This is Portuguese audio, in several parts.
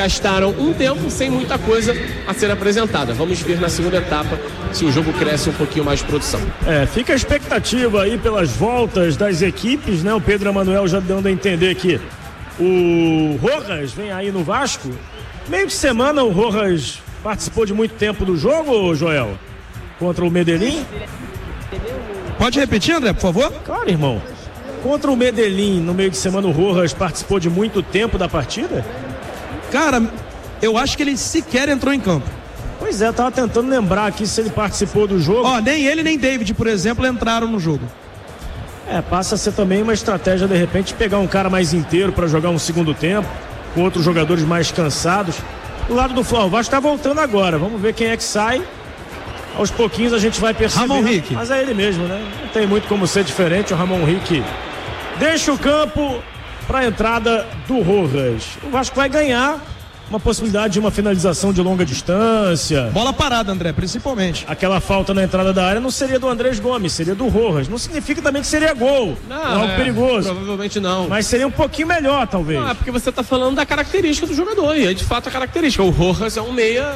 gastaram um tempo sem muita coisa a ser apresentada. Vamos ver na segunda etapa se o jogo cresce um pouquinho mais de produção. Fica a expectativa aí pelas voltas das equipes, né? O Pedro Emanuel já dando a entender que o Rojas vem aí no Vasco. Meio de semana o Rojas participou de muito tempo do jogo, Joel, contra o Medellín. Pode repetir, André, por favor? Claro, irmão. Contra o Medellín, no meio de semana, o Rojas participou de muito tempo da partida? Cara, eu acho que ele sequer entrou em campo. Pois é, eu tava tentando lembrar aqui se ele participou do jogo. Nem ele nem David, por exemplo, entraram no jogo. Passa a ser também uma estratégia, de repente, pegar um cara mais inteiro para jogar um segundo tempo, com outros jogadores mais cansados. Do lado do Flávio, o Vasco tá voltando agora. Vamos ver quem é que sai. Aos pouquinhos a gente vai perceber. Ramon Rick. Mas é ele mesmo, né? Não tem muito como ser diferente. O Ramon Rick deixa o campo para a entrada do Rojas. O Vasco vai ganhar uma possibilidade de uma finalização de longa distância. Bola parada, André, principalmente. Aquela falta na entrada da área não seria do Andrés Gomes, seria do Rojas. Não significa também que seria gol. Não, algo perigoso. Provavelmente não. Mas seria um pouquinho melhor, talvez. Não, é porque você tá falando da característica do jogador. E é de fato a característica. O Rojas é um meia,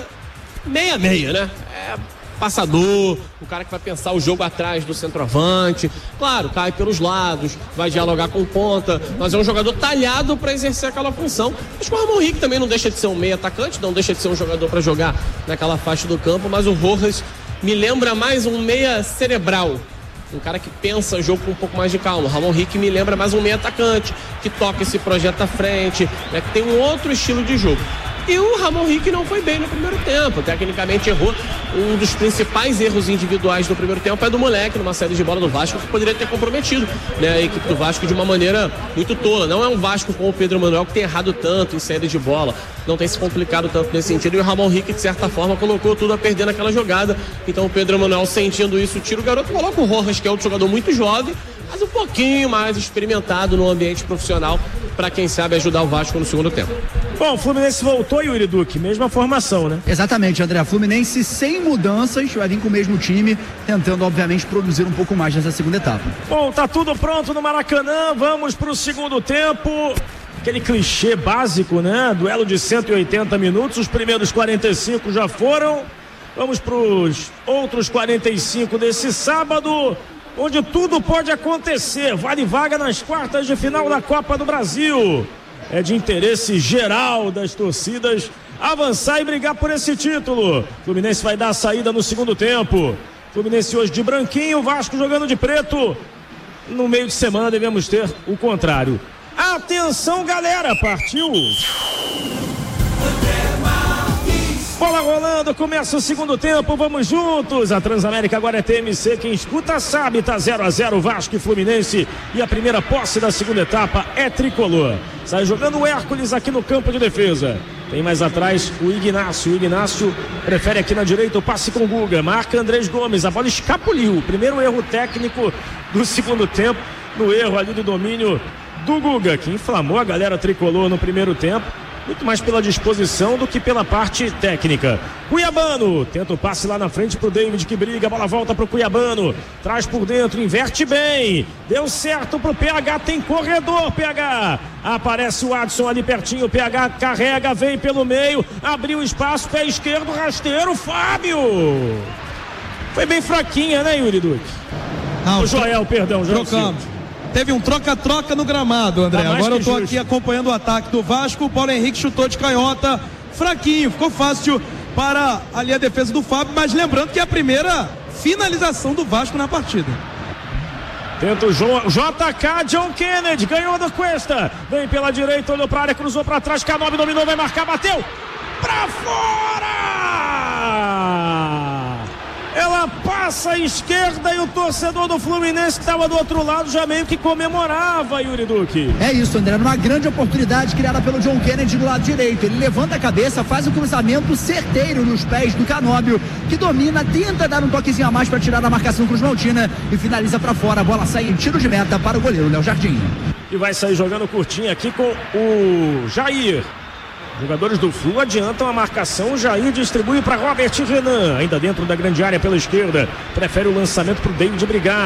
né? Passador, o cara que vai pensar o jogo atrás do centroavante, claro, cai pelos lados, vai dialogar com ponta, mas é um jogador talhado para exercer aquela função. Acho que o Ramon Rick também não deixa de ser um meia atacante, não deixa de ser um jogador para jogar naquela faixa do campo, mas o Rojas me lembra mais um meia cerebral, um cara que pensa o jogo com um pouco mais de calma. O Ramon Rick me lembra mais um meia atacante, que toca esse projeto à frente, né, que tem um outro estilo de jogo. E o Ramon Rick não foi bem no primeiro tempo. Tecnicamente errou. Um dos principais erros individuais do primeiro tempo é do moleque, numa saída de bola do Vasco, que poderia ter comprometido, né, a equipe do Vasco de uma maneira muito tola. Não é um Vasco com o Pedro Emanuel que tem errado tanto em saída de bola. Não tem se complicado tanto nesse sentido. E o Ramon Rick, de certa forma, colocou tudo a perder naquela jogada. Então o Pedro Emanuel, sentindo isso, tira o garoto, coloca o Rojas, que é outro jogador muito jovem, mas um pouquinho mais experimentado no ambiente profissional, para quem sabe ajudar o Vasco no segundo tempo. Bom, o Fluminense voltou, Yuri Duque, mesma formação, né? Exatamente, André. Fluminense sem mudanças, vai vir com o mesmo time, tentando, obviamente, produzir um pouco mais nessa segunda etapa. Bom, tá tudo pronto no Maracanã, vamos pro segundo tempo. Aquele clichê básico, né? Duelo de 180 minutos, os primeiros 45 já foram. Vamos pros outros 45 desse sábado, onde tudo pode acontecer. Vale vaga nas quartas de final da Copa do Brasil. É de interesse geral das torcidas avançar e brigar por esse título. Fluminense vai dar a saída no segundo tempo. Fluminense hoje de branquinho, Vasco jogando de preto. No meio de semana devemos ter o contrário. Atenção, galera, partiu! Bola rolando, começa o segundo tempo, vamos juntos. A Transamérica agora é TMC, quem escuta sabe, tá 0-0 Vasco e Fluminense. E a primeira posse da segunda etapa é tricolor. Sai jogando o Hércules aqui no campo de defesa. Tem mais atrás o Ignácio. O Ignácio prefere aqui na direita o passe com o Guga. Marca Andrés Gomes, a bola escapuliu. Primeiro erro técnico do segundo tempo, no erro ali do domínio do Guga, que inflamou a galera tricolor no primeiro tempo. Muito mais pela disposição do que pela parte técnica. Cuiabano tenta o passe lá na frente pro David, que briga, a bola volta pro Cuiabano, traz por dentro, inverte bem, deu certo pro PH, tem corredor, PH, aparece o Adson ali pertinho, PH carrega, vem pelo meio, abriu espaço, pé esquerdo, rasteiro, Fábio. Foi bem fraquinha, né, Yuri Duque? Não, o Joel, perdão, trocamos. Teve um troca-troca no gramado, André. Agora eu tô aqui acompanhando o ataque do Vasco. O Paulo Henrique chutou de canhota, fraquinho, ficou fácil para ali a defesa do Fábio, mas lembrando que é a primeira finalização do Vasco na partida. Tenta o JK, John Kennedy, ganhou do Cuesta, vem pela direita, olhou pra área, cruzou pra trás, K9 dominou, vai marcar, bateu pra fora! Ela passa à esquerda e o torcedor do Fluminense que estava do outro lado já meio que comemorava, Yuri Duque. É isso, André, uma grande oportunidade criada pelo John Kennedy do lado direito. Ele levanta a cabeça, faz o cruzamento certeiro nos pés do Canóbio, que domina, tenta dar um toquezinho a mais para tirar da marcação Cruz Maltina e finaliza para fora. A bola sai em tiro de meta para o goleiro Léo Jardim. E vai sair jogando curtinho aqui com o Jair. Jogadores do Flu adiantam a marcação, o Jair distribui para Robert Renan, ainda dentro da grande área pela esquerda, prefere o lançamento para o David brigar.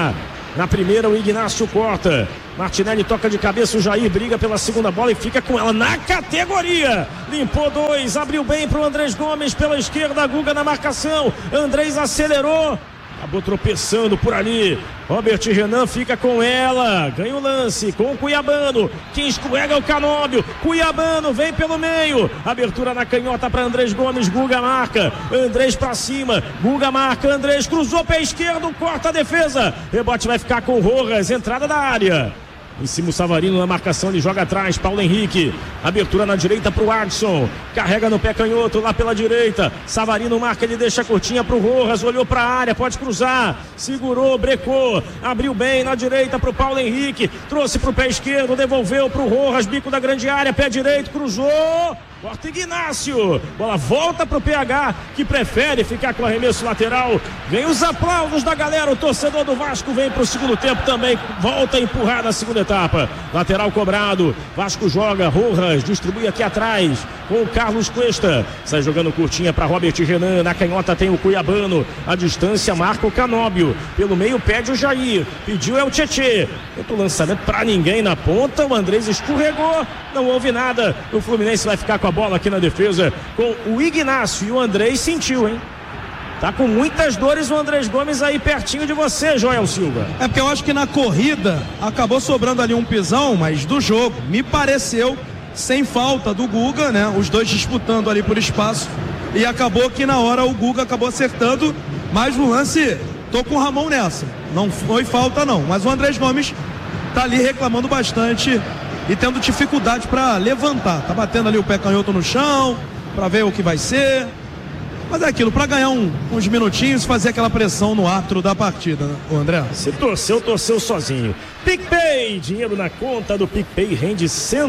Na primeira, o Ignacio corta. Martinelli toca de cabeça, o Jair briga pela segunda bola e fica com ela na categoria. Limpou 2, abriu bem para o Andrés Gomes pela esquerda, Guga na marcação. Andrés acelerou, acabou tropeçando por ali. Robert Renan fica com ela, ganha o lance com o Cuiabano. Quem escorrega é o Canóbio. Cuiabano vem pelo meio. Abertura na canhota para Andrés Gomes. Guga marca. Andrés para cima. Guga marca. Andrés cruzou pé esquerdo, corta a defesa. Rebote vai ficar com o Rojas. Entrada da área. Em cima o Savarino na marcação, ele joga atrás, Paulo Henrique, abertura na direita pro Adson, carrega no pé canhoto lá pela direita, Savarino marca, ele deixa a curtinha pro Rojas, olhou pra área, pode cruzar, segurou, brecou, abriu bem na direita pro Paulo Henrique, trouxe pro pé esquerdo, devolveu pro Rojas, bico da grande área, pé direito, cruzou, corta Ignacio, bola volta pro PH, que prefere ficar com arremesso lateral. Vem os aplausos da galera, o torcedor do Vasco vem pro segundo tempo também, volta a empurrar na segunda etapa. Lateral cobrado, Vasco joga, Rojas distribui aqui atrás com o Carlos Cuesta, sai jogando curtinha para Robert Renan, na canhota tem o Cuiabano, a distância marca o Canóbio, pelo meio pede o Jair, pediu é o Tietê, tenta o lançamento para ninguém na ponta, o Andrés escorregou, não houve nada, o Fluminense vai ficar com a bola aqui na defesa com o Ignacio, e o Andrés sentiu, hein? Tá com muitas dores o Andrés Gomes aí pertinho de você, Joel Silva. É porque eu acho que na corrida acabou sobrando ali um pisão, mas do jogo me pareceu sem falta do Guga, né? Os dois disputando ali por espaço, e acabou que na hora o Guga acabou acertando, mas no lance tô com o Ramon nessa, não foi falta não, mas o Andrés Gomes tá ali reclamando bastante e tendo dificuldade para levantar, tá batendo ali o pé canhoto no chão para ver o que vai ser. Mas é aquilo, para ganhar uns minutinhos, fazer aquela pressão no árbitro da partida, né, o André? Você torceu sozinho. PicPay, dinheiro na conta do PicPay rende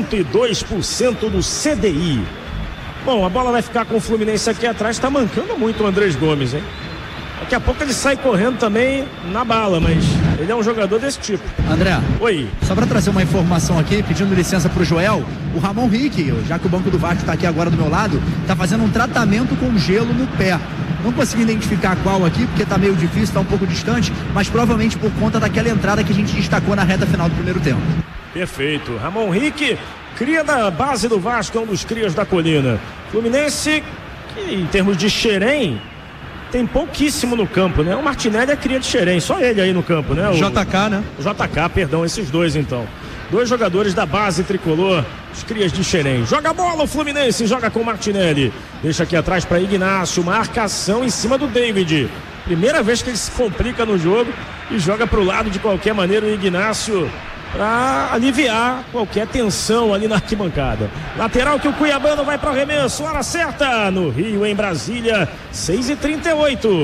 102% do CDI. Bom, a bola vai ficar com o Fluminense aqui atrás, tá mancando muito o Andrés Gomes, hein? Daqui a pouco ele sai correndo também na bala, mas ele é um jogador desse tipo. André, oi. Só para trazer uma informação aqui, pedindo licença pro Joel, o Ramon Rick, já que o banco do Vasco tá aqui agora do meu lado, tá fazendo um tratamento com gelo no pé. Não consegui identificar qual aqui, porque tá meio difícil, tá um pouco distante, mas provavelmente por conta daquela entrada que a gente destacou na reta final do primeiro tempo. Perfeito. Ramon Rick, cria da base do Vasco, é um dos crias da colina. Fluminense, que em termos de xerém, tem pouquíssimo no campo, né? O Martinelli é cria de xerém, só ele aí no campo, né? JK, né? JK, perdão, esses dois então. Dois jogadores da base tricolor, os crias de xerém. Joga a bola o Fluminense, joga com o Martinelli. Deixa aqui atrás para Ignacio, marcação em cima do David. Primeira vez que ele se complica no jogo e joga para o lado de qualquer maneira o Ignacio, para aliviar qualquer tensão ali na arquibancada. Lateral que o Cuiabano vai para o arremesso, hora certa, no Rio, em Brasília, 6h38.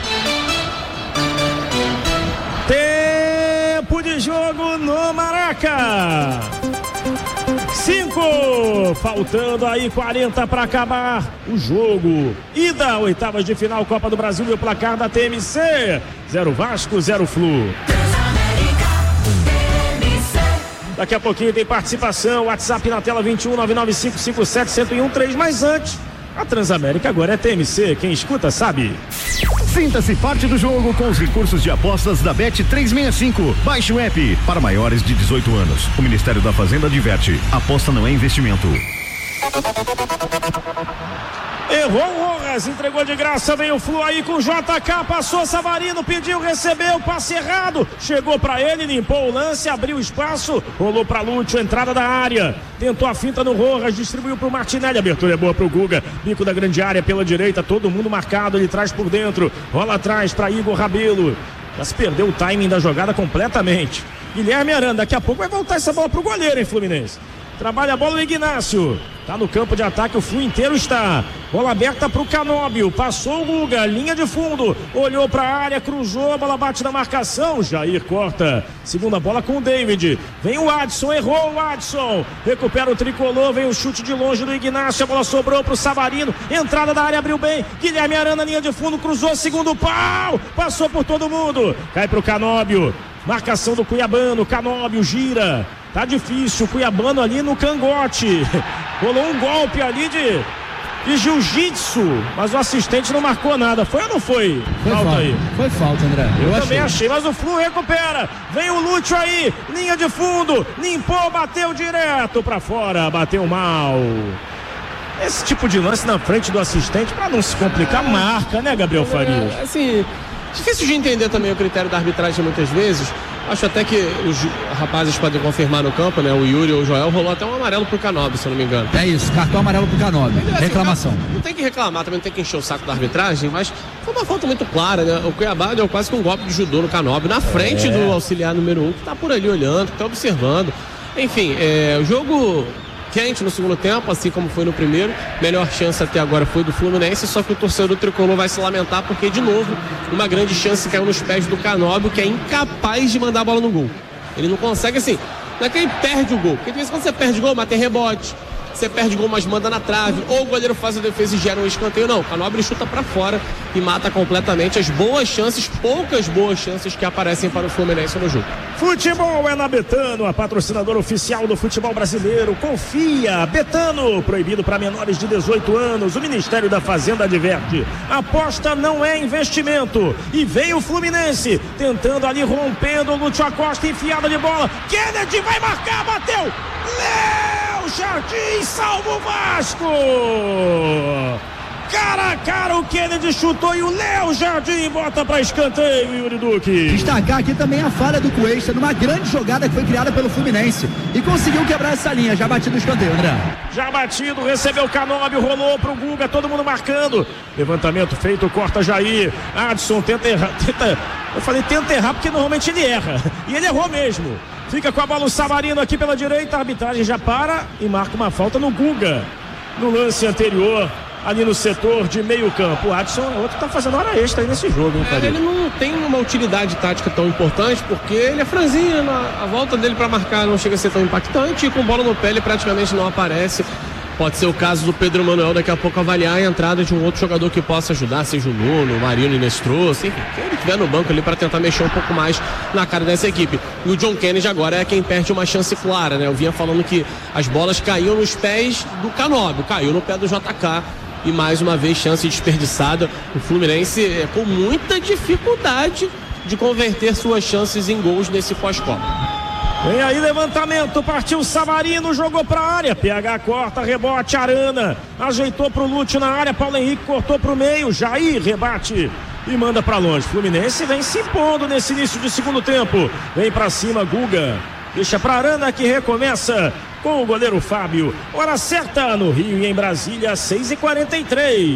Tempo de jogo no Maraca. 5, faltando aí 40 para acabar o jogo. Ida, oitavas de final, Copa do Brasil, e o placar da TMC, 0 Vasco, 0 Flu. Daqui a pouquinho tem participação, WhatsApp na tela 21-99557-1013, mas antes, a Transamérica agora é TMC, quem escuta sabe. Sinta-se parte do jogo com os recursos de apostas da Bet365. Baixe o app para maiores de 18 anos. O Ministério da Fazenda adverte: aposta não é investimento. Errou o Rojas, entregou de graça, veio o Flu aí com o JK, passou Savarino, pediu, recebeu, passe errado, chegou pra ele, limpou o lance, abriu espaço, rolou pra Lúcio, entrada da área, tentou a finta no Rojas, distribuiu pro Martinelli, abertura é boa pro Guga, bico da grande área pela direita, todo mundo marcado, ele traz por dentro, rola atrás pra Igor Rabelo, já se perdeu o timing da jogada completamente. Guilherme Arana, daqui a pouco vai voltar essa bola pro goleiro, hein, Fluminense? Trabalha a bola o Ignacio. Tá no campo de ataque, o Flu inteiro está. Bola aberta pro Canóbio. Passou o Guga, linha de fundo. Olhou pra área, cruzou, a bola bate na marcação. Jair corta. Segunda bola com o David. Vem o Adson, errou o Adson. Recupera o tricolor, vem o chute de longe do Ignacio. A bola sobrou pro Savarino. Entrada da área, abriu bem. Guilherme Arana, linha de fundo, cruzou, segundo pau. Passou por todo mundo. Cai pro Canóbio. Marcação do Cuiabano, Canóbio gira. Tá difícil, o Cuiabano ali no cangote. Rolou um golpe ali de de jiu-jitsu, mas o assistente não marcou nada. Foi ou não foi? Falta aí. Foi falta, André. Eu também achei, mas o Flu recupera. Vem o Lúcio aí, linha de fundo, limpou, bateu direto pra fora, bateu mal. Esse tipo de lance na frente do assistente, pra não se complicar, marca, né, Gabriel Farias? Assim, difícil de entender também o critério da arbitragem muitas vezes. Acho até que os rapazes podem confirmar no campo, né? O Yuri ou o Joel, rolou até um amarelo pro Canóbio, se eu não me engano. É isso, cartão amarelo pro Canóbio. Reclamação. Não tem que reclamar, também não tem que encher o saco da arbitragem, mas foi uma falta muito clara, né? O Cuiabá deu quase que um golpe de judô no Canóbio, na frente do auxiliar número 1, que tá por ali olhando, que tá observando. Enfim, o jogo quente no segundo tempo, assim como foi no primeiro. Melhor chance até agora foi do Fluminense, só que o torcedor do Tricolor vai se lamentar porque, de novo, uma grande chance caiu nos pés do Canóbio, que é incapaz de mandar a bola no gol. Ele não consegue, assim, não é que ele perde o gol, porque de vez em quando você perde gol, mas tem rebote. Você perde gol, mas manda na trave, ou o goleiro faz a defesa e gera um escanteio. Não, o Canóbio chuta pra fora e mata completamente as boas chances, poucas boas chances que aparecem para o Fluminense no jogo. Futebol é na Betano, a patrocinadora oficial do futebol brasileiro. Confia, Betano, proibido para menores de 18 anos. O Ministério da Fazenda adverte: aposta não é investimento. E veio o Fluminense, tentando ali, rompendo, Lúcio Acosta, enfiada de bola. Kennedy vai marcar, bateu! Léo Jardim salva o Vasco! Cara a cara, o Kennedy chutou e o Léo Jardim bota para escanteio, Yuri Duque. Destacar aqui também a falha do Cuesta numa grande jogada que foi criada pelo Fluminense e conseguiu quebrar essa linha. Já batido o escanteio, André. Já batido, recebeu o Canóbio, rolou pro Guga, todo mundo marcando. Levantamento feito, corta Jair. Adson tenta errar. Eu falei tenta errar porque normalmente ele erra. E ele errou mesmo. Fica com a bola o Savarino aqui pela direita. A arbitragem já para e marca uma falta no Guga. No lance anterior, ali no setor de meio campo. O Adson é outro que tá fazendo hora extra aí nesse jogo, hein, Ele não tem uma utilidade tática tão importante porque ele é franzinho, a volta dele para marcar não chega a ser tão impactante e com bola no pé ele praticamente não aparece. Pode ser o caso do Pedro Manuel daqui a pouco avaliar a entrada de um outro jogador que possa ajudar, seja o Nuno, o Marino Inestroso, enfim, quem ele tiver no banco ali para tentar mexer um pouco mais na cara dessa equipe. E o John Kennedy agora é quem perde uma chance clara, né? Eu vinha falando que as bolas caíam nos pés do Canóbio, caiu no pé do JK. E mais uma vez chance desperdiçada. O Fluminense com muita dificuldade de converter suas chances em gols nesse pós-copa. Vem aí levantamento, partiu Savarino, jogou pra área, PH corta, rebote, Arana, ajeitou pro Lúcio na área, Paulo Henrique cortou pro meio, Jair rebate e manda pra longe. Fluminense vem se impondo nesse início de segundo tempo, vem pra cima Guga, deixa pra Arana que recomeça com o goleiro Fábio. Hora certa no Rio e em Brasília, 6h43.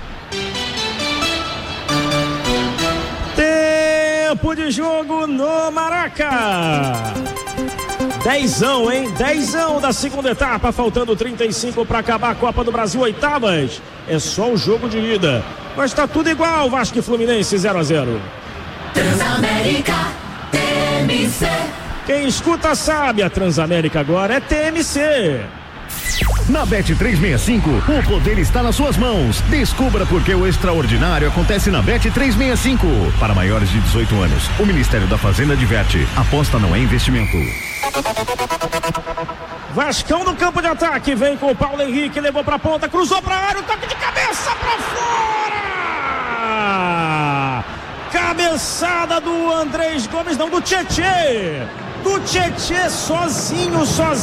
Tempo de jogo no Maraca. 10ão, hein? 10ão da segunda etapa, faltando 35 para acabar a Copa do Brasil, oitavas. É só o jogo de ida. Mas tá tudo igual, Vasco e Fluminense 0-0. Transamérica, TMC. Quem escuta sabe, a Transamérica agora é TMC. Na Bet365, o poder está nas suas mãos. Descubra por que o extraordinário acontece na Bet365. Para maiores de 18 anos, o Ministério da Fazenda adverte: aposta não é investimento. Vascão no campo de ataque, vem com o Paulo Henrique, levou pra ponta, cruzou pra área, o toque de cabeça pra fora! Cabeçada do Andrés Gomes, não, do Tietê! Do Tietê, sozinho.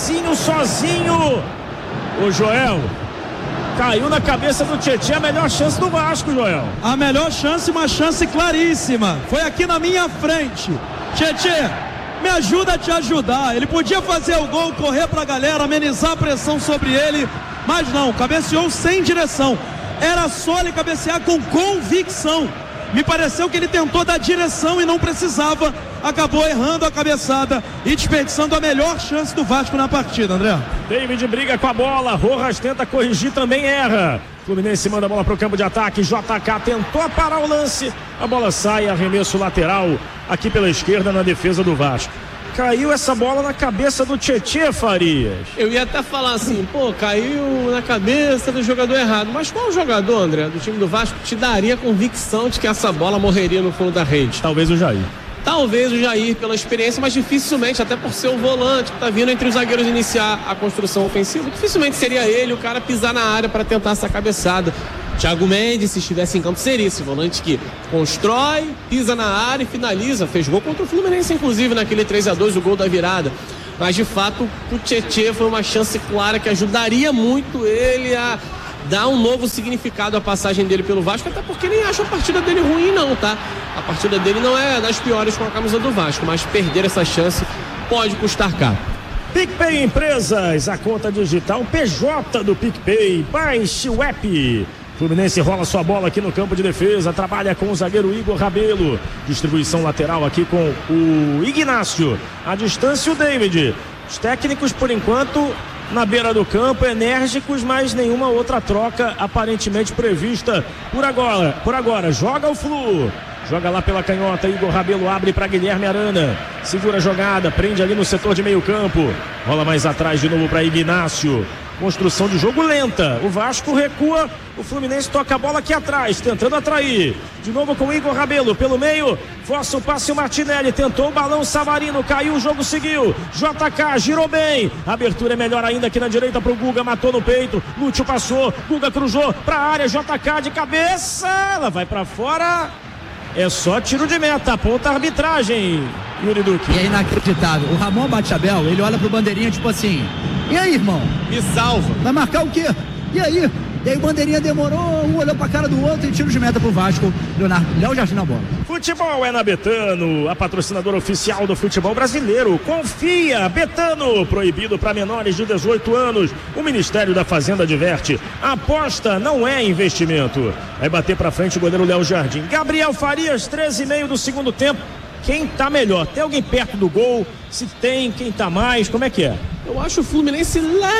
O Joel caiu na cabeça do Tietê, a melhor chance do Vasco, Joel. A melhor chance, uma chance claríssima. Foi aqui na minha frente. Tietê, me ajuda a te ajudar. Ele podia fazer o gol, correr pra galera, amenizar a pressão sobre ele, mas não, cabeceou sem direção. Era só ele cabecear com convicção. Me pareceu que ele tentou dar direção e não precisava. Acabou errando a cabeçada e desperdiçando a melhor chance do Vasco na partida, André. David briga com a bola, Rojas tenta corrigir, também erra. Fluminense manda a bola para o campo de ataque, JK tentou parar o lance, a bola sai, arremesso lateral aqui pela esquerda na defesa do Vasco. Caiu essa bola na cabeça do Tietê, Farias. Eu ia até falar assim, caiu na cabeça do jogador errado. Mas qual jogador, André, do time do Vasco te daria convicção de que essa bola morreria no fundo da rede? Talvez o Jair. Talvez o Jair pela experiência, mas dificilmente, até por ser o volante que está vindo entre os zagueiros iniciar a construção ofensiva, dificilmente seria ele o cara pisar na área para tentar essa cabeçada. Thiago Mendes, se estivesse em campo, seria esse volante que constrói, pisa na área e finaliza. Fez gol contra o Fluminense, inclusive, naquele 3-2, o gol da virada. Mas, de fato, o Tietê foi uma chance clara que ajudaria muito ele a dar um novo significado à passagem dele pelo Vasco, até porque nem acho a partida dele ruim não, tá? A partida dele não é das piores com a camisa do Vasco, mas perder essa chance pode custar caro. PicPay Empresas, a conta digital PJ do PicPay, baixe o app. Fluminense rola sua bola aqui no campo de defesa, trabalha com o zagueiro Igor Rabelo, distribuição lateral aqui com o Ignácio, a distância o David. Os técnicos por enquanto na beira do campo, enérgicos, mas nenhuma outra troca aparentemente prevista por agora. Joga o Flu, joga lá pela canhota, Igor Rabelo abre para Guilherme Arana, segura a jogada, prende ali no setor de meio campo, rola mais atrás de novo para Ignácio. Construção de jogo lenta, o Vasco recua, o Fluminense toca a bola aqui atrás, tentando atrair, de novo com o Igor Rabelo, pelo meio, força o passe o Martinelli, tentou o balão, Savarino, caiu, o jogo seguiu, JK, girou bem, a abertura é melhor ainda aqui na direita pro Guga, matou no peito, Lúcio passou, Guga cruzou pra área, JK de cabeça, ela vai pra fora, é só tiro de meta, aponta a arbitragem, Yuri Duque. E é inacreditável, o Ramon Bachabel, ele olha pro bandeirinha tipo assim, e aí, irmão? Me salva. Vai marcar o quê? E aí? E aí o bandeirinha demorou, um olhou pra cara do outro e tiro de meta pro Vasco. Léo Jardim na bola. Futebol é na Betano, a patrocinadora oficial do futebol brasileiro. Confia, Betano, proibido para menores de 18 anos. O Ministério da Fazenda adverte, aposta não é investimento. Vai bater pra frente o goleiro Léo Jardim. Gabriel Farias, 13,5 do segundo tempo. Quem tá melhor? Tem alguém perto do gol? Se tem, quem tá mais? Como é que é? Eu acho o Fluminense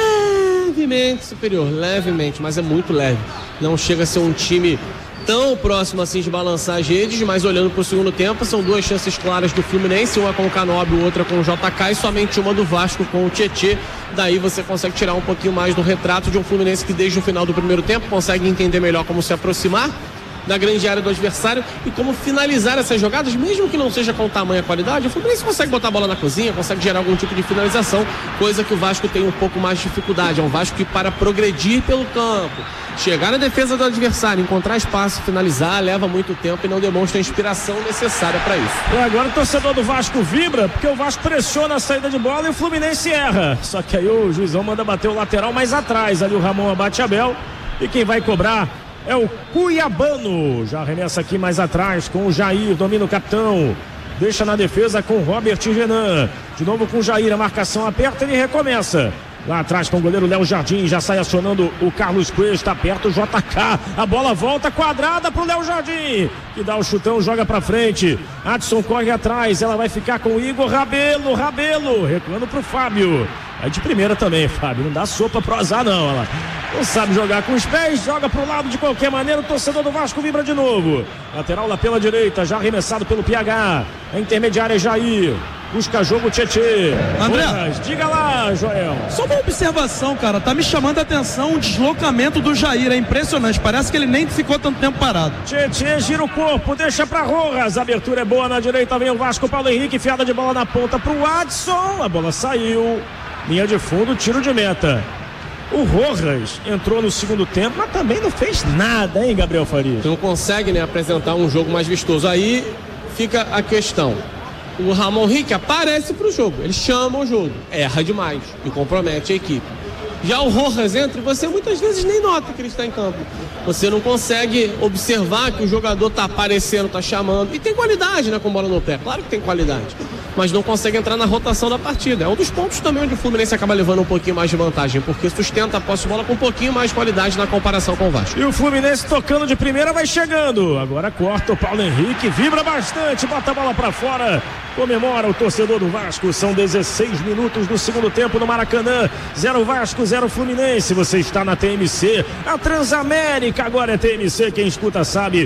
levemente superior, levemente, mas é muito leve. Não chega a ser um time tão próximo assim de balançar as redes, mas olhando para o segundo tempo, são duas chances claras do Fluminense, uma com o Canóbio, outra com o JK e somente uma do Vasco com o Tietê. Daí você consegue tirar um pouquinho mais do retrato de um Fluminense que desde o final do primeiro tempo consegue entender melhor como se aproximar da grande área do adversário e como finalizar essas jogadas, mesmo que não seja com tamanha qualidade. O Fluminense consegue botar a bola na cozinha, consegue gerar algum tipo de finalização, coisa que o Vasco tem um pouco mais de dificuldade. É um Vasco que, para progredir pelo campo, chegar na defesa do adversário, encontrar espaço, finalizar, leva muito tempo e não demonstra a inspiração necessária para isso. E agora o torcedor do Vasco vibra, porque o Vasco pressiona a saída de bola e o Fluminense erra. Só que aí o juizão manda bater o lateral mais atrás, ali o Ramon Bachabel, e quem vai cobrar é o Cuiabano. Já arremessa aqui mais atrás com o Jair, domina o capitão, deixa na defesa com o Robert Renan, de novo com o Jair, a marcação aperta, ele recomeça lá atrás com o goleiro Léo Jardim, já sai acionando o Carlos Cuesta, está perto o JK, a bola volta quadrada pro Léo Jardim, que dá o chutão, joga pra frente, Adson corre atrás, ela vai ficar com o Igor Rabelo, recuando pro Fábio, aí de primeira também, Fábio, não dá sopa pro azar não, ela não sabe jogar com os pés, joga pro lado de qualquer maneira, o torcedor do Vasco vibra de novo, lateral lá pela direita, já arremessado pelo PH, a intermediária é Jair, busca jogo Tietê. André, diga lá, Joel. Só uma observação, cara, tá me chamando a atenção o deslocamento do Jair, é impressionante, parece que ele nem ficou tanto tempo parado. Tietê gira o corpo, deixa pra Rojas, a abertura é boa na direita, vem o Vasco, Paulo Henrique, enfiada de bola na ponta pro Adson, a bola saiu, linha de fundo, tiro de meta. O Rojas entrou no segundo tempo, mas também não fez nada, hein, Gabriel Farias? Não consegue, né, apresentar um jogo mais vistoso. Aí fica a questão. O Ramon Henrique aparece pro jogo, ele chama o jogo, erra demais e compromete a equipe. Já o Rojas entra e você muitas vezes nem nota que ele está em campo. Você não consegue observar que o jogador está aparecendo, está chamando. E tem qualidade, né, com bola no pé. Claro que tem qualidade. Mas não consegue entrar na rotação da partida. É um dos pontos também onde o Fluminense acaba levando um pouquinho mais de vantagem, porque sustenta a posse de bola com um pouquinho mais de qualidade na comparação com o Vasco. E o Fluminense tocando de primeira vai chegando. Agora corta o Paulo Henrique, vibra bastante, bota a bola para fora. Comemora o torcedor do Vasco. São 16 minutos do segundo tempo no Maracanã. 0 Vasco, 0 Fluminense. Você está na TMC, a Transamérica. Agora é TMC, quem escuta sabe.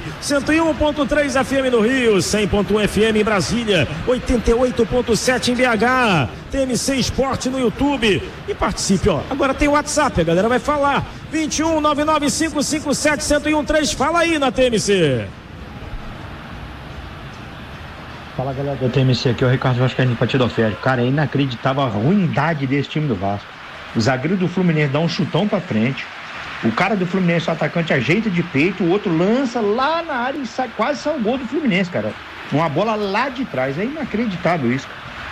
101.3 FM no Rio, 100.1 FM em Brasília, 88.7 em BH. TMC Esporte no YouTube. E participe, ó. Agora tem o WhatsApp, a galera vai falar. 21 99557 1013. Fala aí na TMC. Fala galera da TMC, aqui é o Ricardo Vascaíno de Partido Oferta. Cara, é inacreditável a ruindade desse time do Vasco. O zagueiro do Fluminense dá um chutão pra frente, o cara do Fluminense, o atacante, ajeita de peito, o outro lança lá na área e quase sai o gol do Fluminense, cara. Uma bola lá de trás, é inacreditável isso.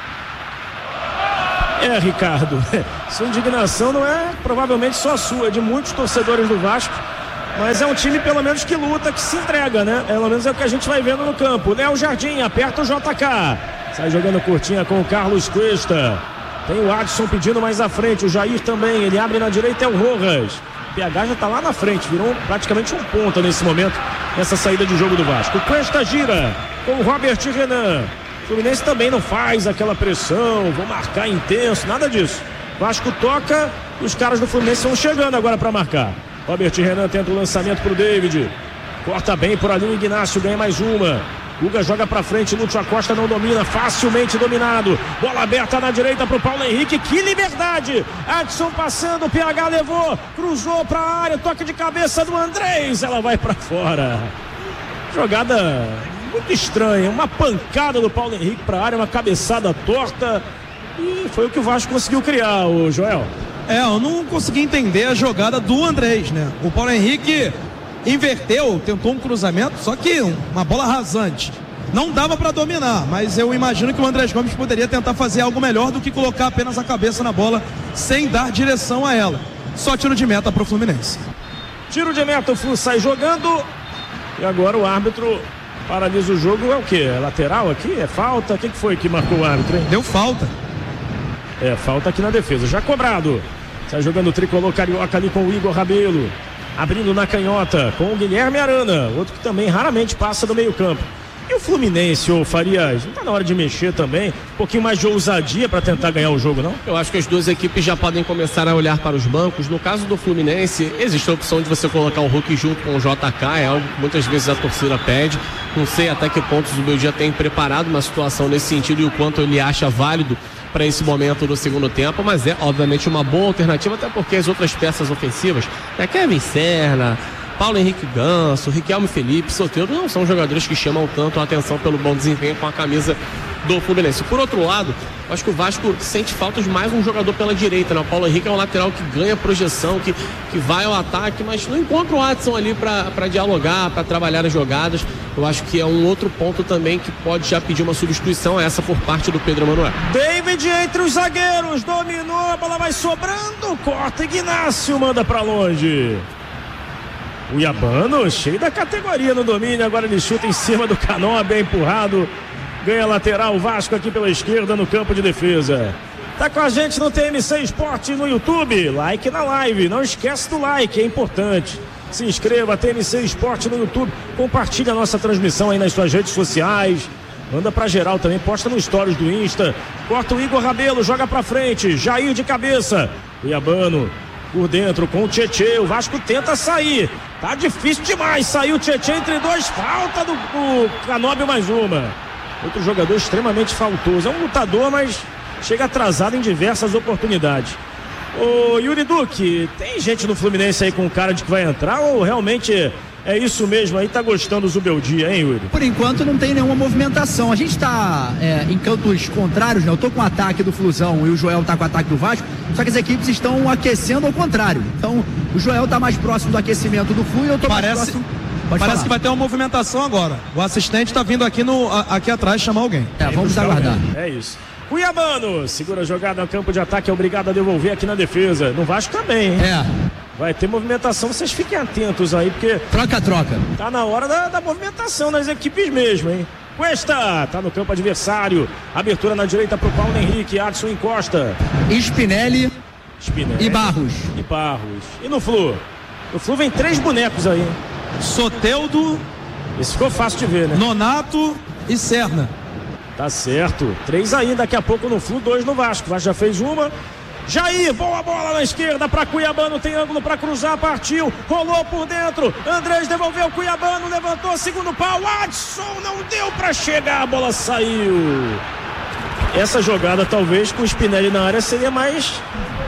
Ricardo, sua indignação não é provavelmente só sua, é de muitos torcedores do Vasco, mas é um time pelo menos que luta, que se entrega, né? Pelo menos é o que a gente vai vendo no campo. Léo Jardim aperta o JK, sai jogando curtinha com o Carlos Cuesta. Tem o Adson pedindo mais à frente, o Jair também, ele abre na direita, é o Rojas. O PH já tá lá na frente, virou praticamente um ponta nesse momento, nessa saída de jogo do Vasco. O Cuesta gira com o Robert Renan. O Fluminense também não faz aquela pressão, vão marcar intenso, nada disso. Vasco toca e os caras do Fluminense vão chegando agora para marcar. Robert Renan tenta o lançamento pro David. Corta bem por ali o Ignacio, ganha mais uma. Guga joga pra frente, Lúcio Acosta não domina, facilmente dominado. Bola aberta na direita pro Paulo Henrique, que liberdade! Adson passando, o PH levou, cruzou pra área, toque de cabeça do Andrés, ela vai pra fora. Jogada muito estranha, uma pancada do Paulo Henrique pra área, uma cabeçada torta, e foi o que o Vasco conseguiu criar, o Joel. Eu não consegui entender a jogada do Andrés, né? O Paulo Henrique inverteu, tentou um cruzamento, só que uma bola rasante. Não dava para dominar, mas eu imagino que o Andrés Gomes poderia tentar fazer algo melhor do que colocar apenas a cabeça na bola sem dar direção a ela. Só tiro de meta pro Fluminense. Tiro de meta, o Flu sai jogando e agora o árbitro paralisa o jogo. É o quê? É lateral aqui? É falta? O que foi que marcou o árbitro, hein? Deu falta. Falta aqui na defesa, já cobrado. Sai jogando o tricolor carioca ali com o Igor Rabelo. Abrindo na canhota com o Guilherme Arana, outro que também raramente passa do meio campo. E o Fluminense, ô Farias, não tá na hora de mexer também? Um pouquinho mais de ousadia para tentar ganhar o jogo, não? Eu acho que as duas equipes já podem começar a olhar para os bancos. No caso do Fluminense, existe a opção de você colocar o Hulk junto com o JK, é algo que muitas vezes a torcida pede. Não sei até que ponto o Zubeldia tem preparado uma situação nesse sentido e o quanto ele acha válido para esse momento do segundo tempo, mas é obviamente uma boa alternativa, até porque as outras peças ofensivas, Kevin Serna, Paulo Henrique Ganso, Riquelme Felipe, Soteldo, não são jogadores que chamam tanto a atenção pelo bom desempenho com a camisa do Fluminense. Por outro lado, acho que o Vasco sente falta de mais um jogador pela direita, né? O Paulo Henrique é um lateral que ganha projeção, que vai ao ataque, mas não encontra o Adson ali para dialogar, para trabalhar as jogadas. Eu acho que é um outro ponto também que pode já pedir uma substituição, essa por parte do Pedro Emanuel. David entre os zagueiros, dominou, a bola vai sobrando, corta Ignacio, manda para longe. O Iabano, cheio da categoria no domínio, agora ele chuta em cima do Canóbio, é empurrado, ganha lateral, o Vasco aqui pela esquerda no campo de defesa. Tá com a gente no TMC Esporte no YouTube, like na live, não esquece do like, é importante. Se inscreva, TMC Esporte no YouTube, compartilha a nossa transmissão aí nas suas redes sociais, manda pra geral também, posta no stories do Insta. Corta o Igor Rabelo, joga pra frente, Jair de cabeça, o Iabano por dentro com o Tietê, o Vasco tenta sair, tá difícil demais, saiu o Tietê entre dois, falta do Canóbio mais uma. Outro jogador extremamente faltoso, é um lutador, mas chega atrasado em diversas oportunidades. Ô Yuri Duque, tem gente no Fluminense aí com cara de que vai entrar ou realmente é isso mesmo aí? Tá gostando do Zubeldia, hein, Yuri? Por enquanto não tem nenhuma movimentação. A gente tá em cantos contrários, né? Eu tô com o ataque do Flusão e o Joel tá com o ataque do Vasco, só que as equipes estão aquecendo ao contrário. Então o Joel tá mais próximo do aquecimento do Flu e eu tô mais próximo. Parece que vai ter uma movimentação agora. O assistente tá vindo aqui atrás chamar alguém. Vamos aguardar. É isso. Cuiabano, segura a jogada no campo de ataque, é obrigado a devolver aqui na defesa. No Vasco também, hein? Vai ter movimentação, vocês fiquem atentos aí, porque... Troca. Tá na hora da movimentação das equipes mesmo, hein? Cuesta, tá no campo adversário. Abertura na direita pro Paulo Henrique, Adson encosta. Spinelli e Barros. E no Flu? No Flu vem 3 bonecos aí, hein? Soteldo. Esse ficou fácil de ver, né? Nonato e Serna. Tá certo. 3 aí, daqui a pouco no Flu, 2 no Vasco. O Vasco já fez uma. Jair, boa bola na esquerda para Cuiabano, tem ângulo para cruzar, partiu, rolou por dentro, Andrés devolveu, Cuiabano levantou, segundo pau, Adson não deu para chegar, a bola saiu. Essa jogada talvez com o Spinelli na área seria mais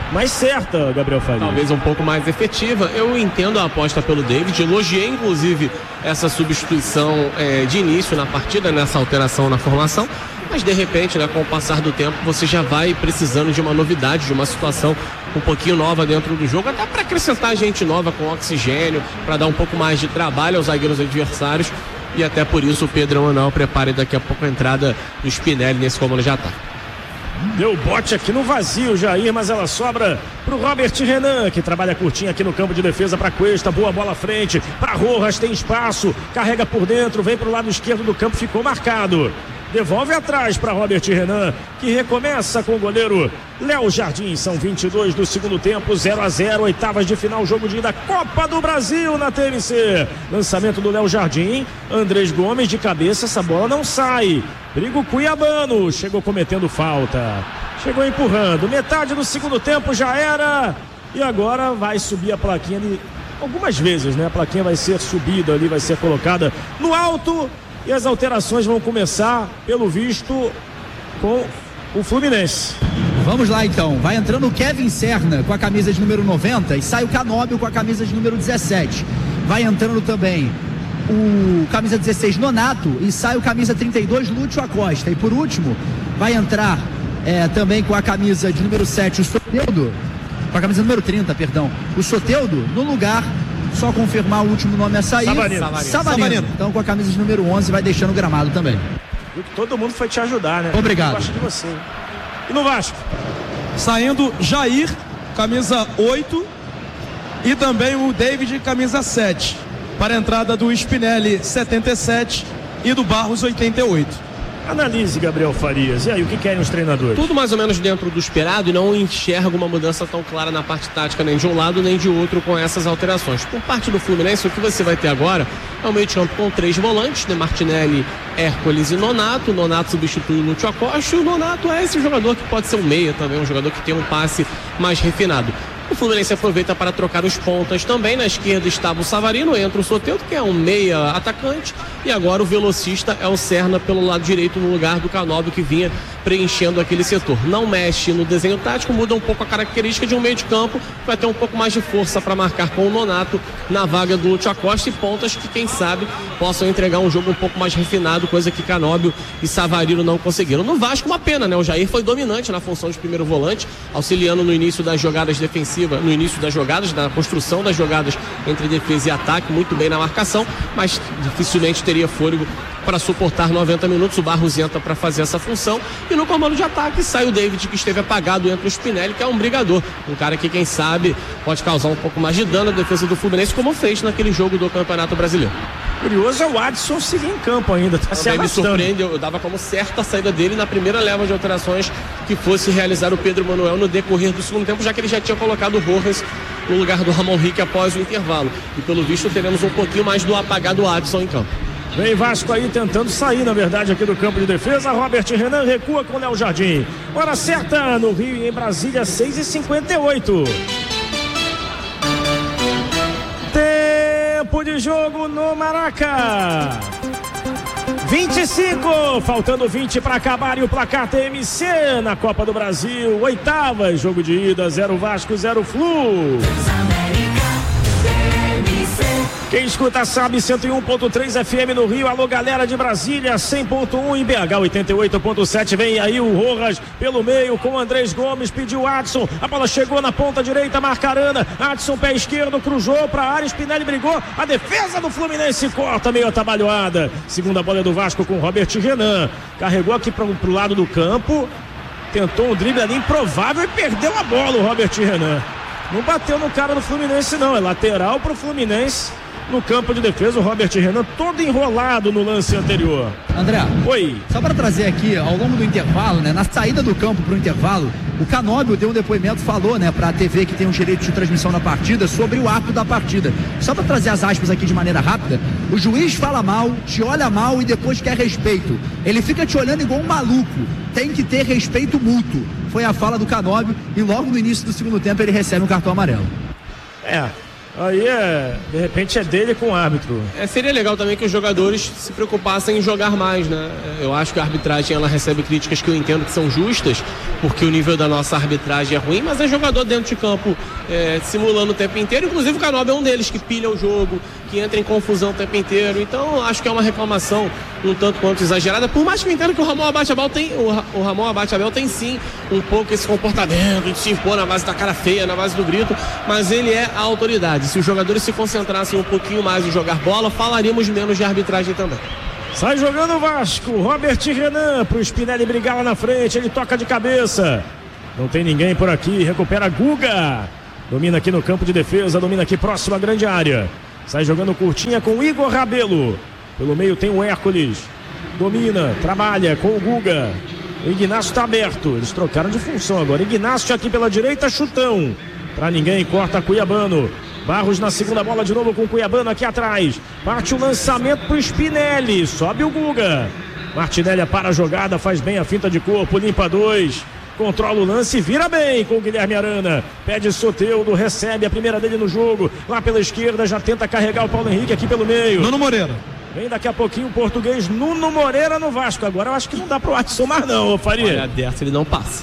mais certa, Gabriel Farias. Talvez um pouco mais efetiva. Eu entendo a aposta pelo David, elogiei inclusive essa substituição de início na partida, nessa alteração na formação, mas de repente, né, com o passar do tempo, você já vai precisando de uma novidade, de uma situação um pouquinho nova dentro do jogo, até para acrescentar gente nova com oxigênio, para dar um pouco mais de trabalho aos zagueiros adversários, e até por isso o Pedro Manuel prepara daqui a pouco a entrada do Spinelli nesse comando de ataque. Deu bote aqui no vazio, Jair, mas ela sobra pro Robert Renan, que trabalha curtinho aqui no campo de defesa para Cuesta. Boa bola à frente para Rojas, tem espaço, carrega por dentro, vem pro lado esquerdo do campo, ficou marcado. Devolve atrás para Robert Renan, que recomeça com o goleiro Léo Jardim. São 22 do segundo tempo, 0-0, oitavas de final, jogo de ida, Copa do Brasil na TMC. Lançamento do Léo Jardim, Andrés Gomes de cabeça, essa bola não sai. Perigo cuiabano, chegou cometendo falta, chegou empurrando. Metade do segundo tempo já era, e agora vai subir a plaquinha ali, algumas vezes, né? A plaquinha vai ser subida ali, vai ser colocada no alto. E as alterações vão começar, pelo visto, com o Fluminense. Vamos lá então, vai entrando o Kevin Serna com a camisa de número 90 e sai o Canóbio com a camisa de número 17. Vai entrando também o camisa 16 Nonato e sai o camisa 32 Lúcio Acosta. E por último, vai entrar também com a camisa de número 7 o Soteldo, com a camisa número 30, perdão, o Soteldo no lugar. Só confirmar o último nome a sair. Savarino. Então com a camisa de número 11 vai deixando o gramado também. Todo mundo foi te ajudar, né? Obrigado. Eu gosto de você. E no Vasco? Saindo Jair, camisa 8, e também o David, camisa 7. Para a entrada do Spinelli, 77, e do Barros, 88. Analise, Gabriel Farias. E aí, o que querem os treinadores? Tudo mais ou menos dentro do esperado, e não enxergo uma mudança tão clara na parte tática, nem de um lado nem de outro, com essas alterações. Por parte do Fluminense, o que você vai ter agora é um meio de campo com 3 volantes, né? Martinelli, Hércules e Nonato. O Nonato substitui o Lúcio Acosta, e o Nonato é esse jogador que pode ser um meia também, um jogador que tem um passe mais refinado. O Fluminense aproveita para trocar os pontas também. Na esquerda estava o Savarino, entra o Soteldo, que é um meia atacante, e agora o velocista é o Serna pelo lado direito, no lugar do Canóbio, que vinha preenchendo aquele setor. Não mexe no desenho tático, muda um pouco a característica de um meio de campo, vai ter um pouco mais de força para marcar com o Nonato na vaga do Lúcio Acosta, e pontas que, quem sabe, possam entregar um jogo um pouco mais refinado, coisa que Canóbio e Savarino não conseguiram. No Vasco, uma pena, né? O Jair foi dominante na função de primeiro volante, auxiliando no início das jogadas defensivas, no início das jogadas, na construção das jogadas entre defesa e ataque, muito bem na marcação, mas dificilmente teria fôlego para suportar 90 minutos. O Barros entra para fazer essa função, e no comando de ataque sai o David, que esteve apagado, entra o Spinelli, que é um brigador, um cara que, quem sabe, pode causar um pouco mais de dano à defesa do Fluminense, como fez naquele jogo do Campeonato Brasileiro. Curioso é o Adson seguir em campo ainda, tá se me surpreende, eu dava como certa a saída dele na primeira leva de alterações que fosse realizar o Pedro Manuel no decorrer do segundo tempo, já que ele já tinha colocado o Rojas no lugar do Ramon Rick após o intervalo, e pelo visto teremos um pouquinho mais do apagado Adson em campo. Vem Vasco aí tentando sair, na verdade, aqui do campo de defesa. Robert Renan recua com o Léo Jardim. Hora certa no Rio e em Brasília, 6h58. Tempo de jogo no Maraca. 25, faltando 20 para acabar, e o placar TMC na Copa do Brasil. Oitavas, jogo de ida, 0 Vasco, 0 Flu. Quem escuta sabe, 101.3 FM no Rio. Alô, galera de Brasília, 100.1 em BH, 88.7. Vem aí o Rojas pelo meio com o Andrés Gomes, pediu Adson. A bola chegou na ponta direita, marca Arana. Adson, pé esquerdo, cruzou para a área. Spinelli brigou. A defesa do Fluminense corta, meio atabalhoada. Segunda bola do Vasco com Robert Renan. Carregou aqui pro lado do campo. Tentou um drible ali improvável e perdeu a bola o Robert Renan. Não bateu no cara do Fluminense, não. É lateral pro Fluminense. No campo de defesa, o Robert Renan todo enrolado no lance anterior. André, oi. Só para trazer aqui, ao longo do intervalo, né, na saída do campo pro intervalo, o Canóbio deu um depoimento, falou, né, pra TV que tem um direito de transmissão na partida, sobre o ato da partida. Só para trazer as aspas aqui de maneira rápida, o juiz fala mal, te olha mal e depois quer respeito. Ele fica te olhando igual um maluco. Tem que ter respeito mútuo. Foi a fala do Canóbio, e logo no início do segundo tempo ele recebe um cartão amarelo. Aí de repente é dele com o árbitro. Seria legal também que os jogadores se preocupassem em jogar mais, né? Eu acho que a arbitragem ela recebe críticas que eu entendo que são justas, porque o nível da nossa arbitragem é ruim, mas é jogador dentro de campo simulando o tempo inteiro. Inclusive o Canóbio é um deles que pilha o jogo, que entra em confusão o tempo inteiro. Então acho que é uma reclamação um tanto quanto exagerada, por mais que eu entenda que o Ramon Abate-Abel tem, o Ramon Abate-Abel tem sim um pouco esse comportamento de se impor na base da cara feia, na base do grito, mas ele é a autoridade. Se os jogadores se concentrassem um pouquinho mais em jogar bola, falaríamos menos de arbitragem também. Sai jogando o Vasco, Robert Renan pro Spinelli brigar lá na frente, ele toca de cabeça. Não tem ninguém por aqui, recupera Guga. Domina aqui no campo de defesa, domina aqui próximo à grande área. Sai jogando curtinha com o Igor Rabelo. Pelo meio tem o Hércules. Domina, trabalha com o Guga. O Ignacio tá aberto, eles trocaram de função agora. Ignacio aqui pela direita, chutão. Pra ninguém, corta Cuiabano. Barros na segunda bola de novo com o Cuiabano aqui atrás. Parte o lançamento pro Spinelli. Sobe o Guga. Martinelli para a jogada, faz bem a finta de corpo, limpa 2. Controla o lance e vira bem com o Guilherme Arana. Pede Soteldo, recebe a primeira dele no jogo. Lá pela esquerda, já tenta carregar o Paulo Henrique aqui pelo meio. Nuno Moreira. Vem daqui a pouquinho o português Nuno Moreira no Vasco. Agora eu acho que não dá pro Adson mais não, Faria. Olha, dessa ele não passa.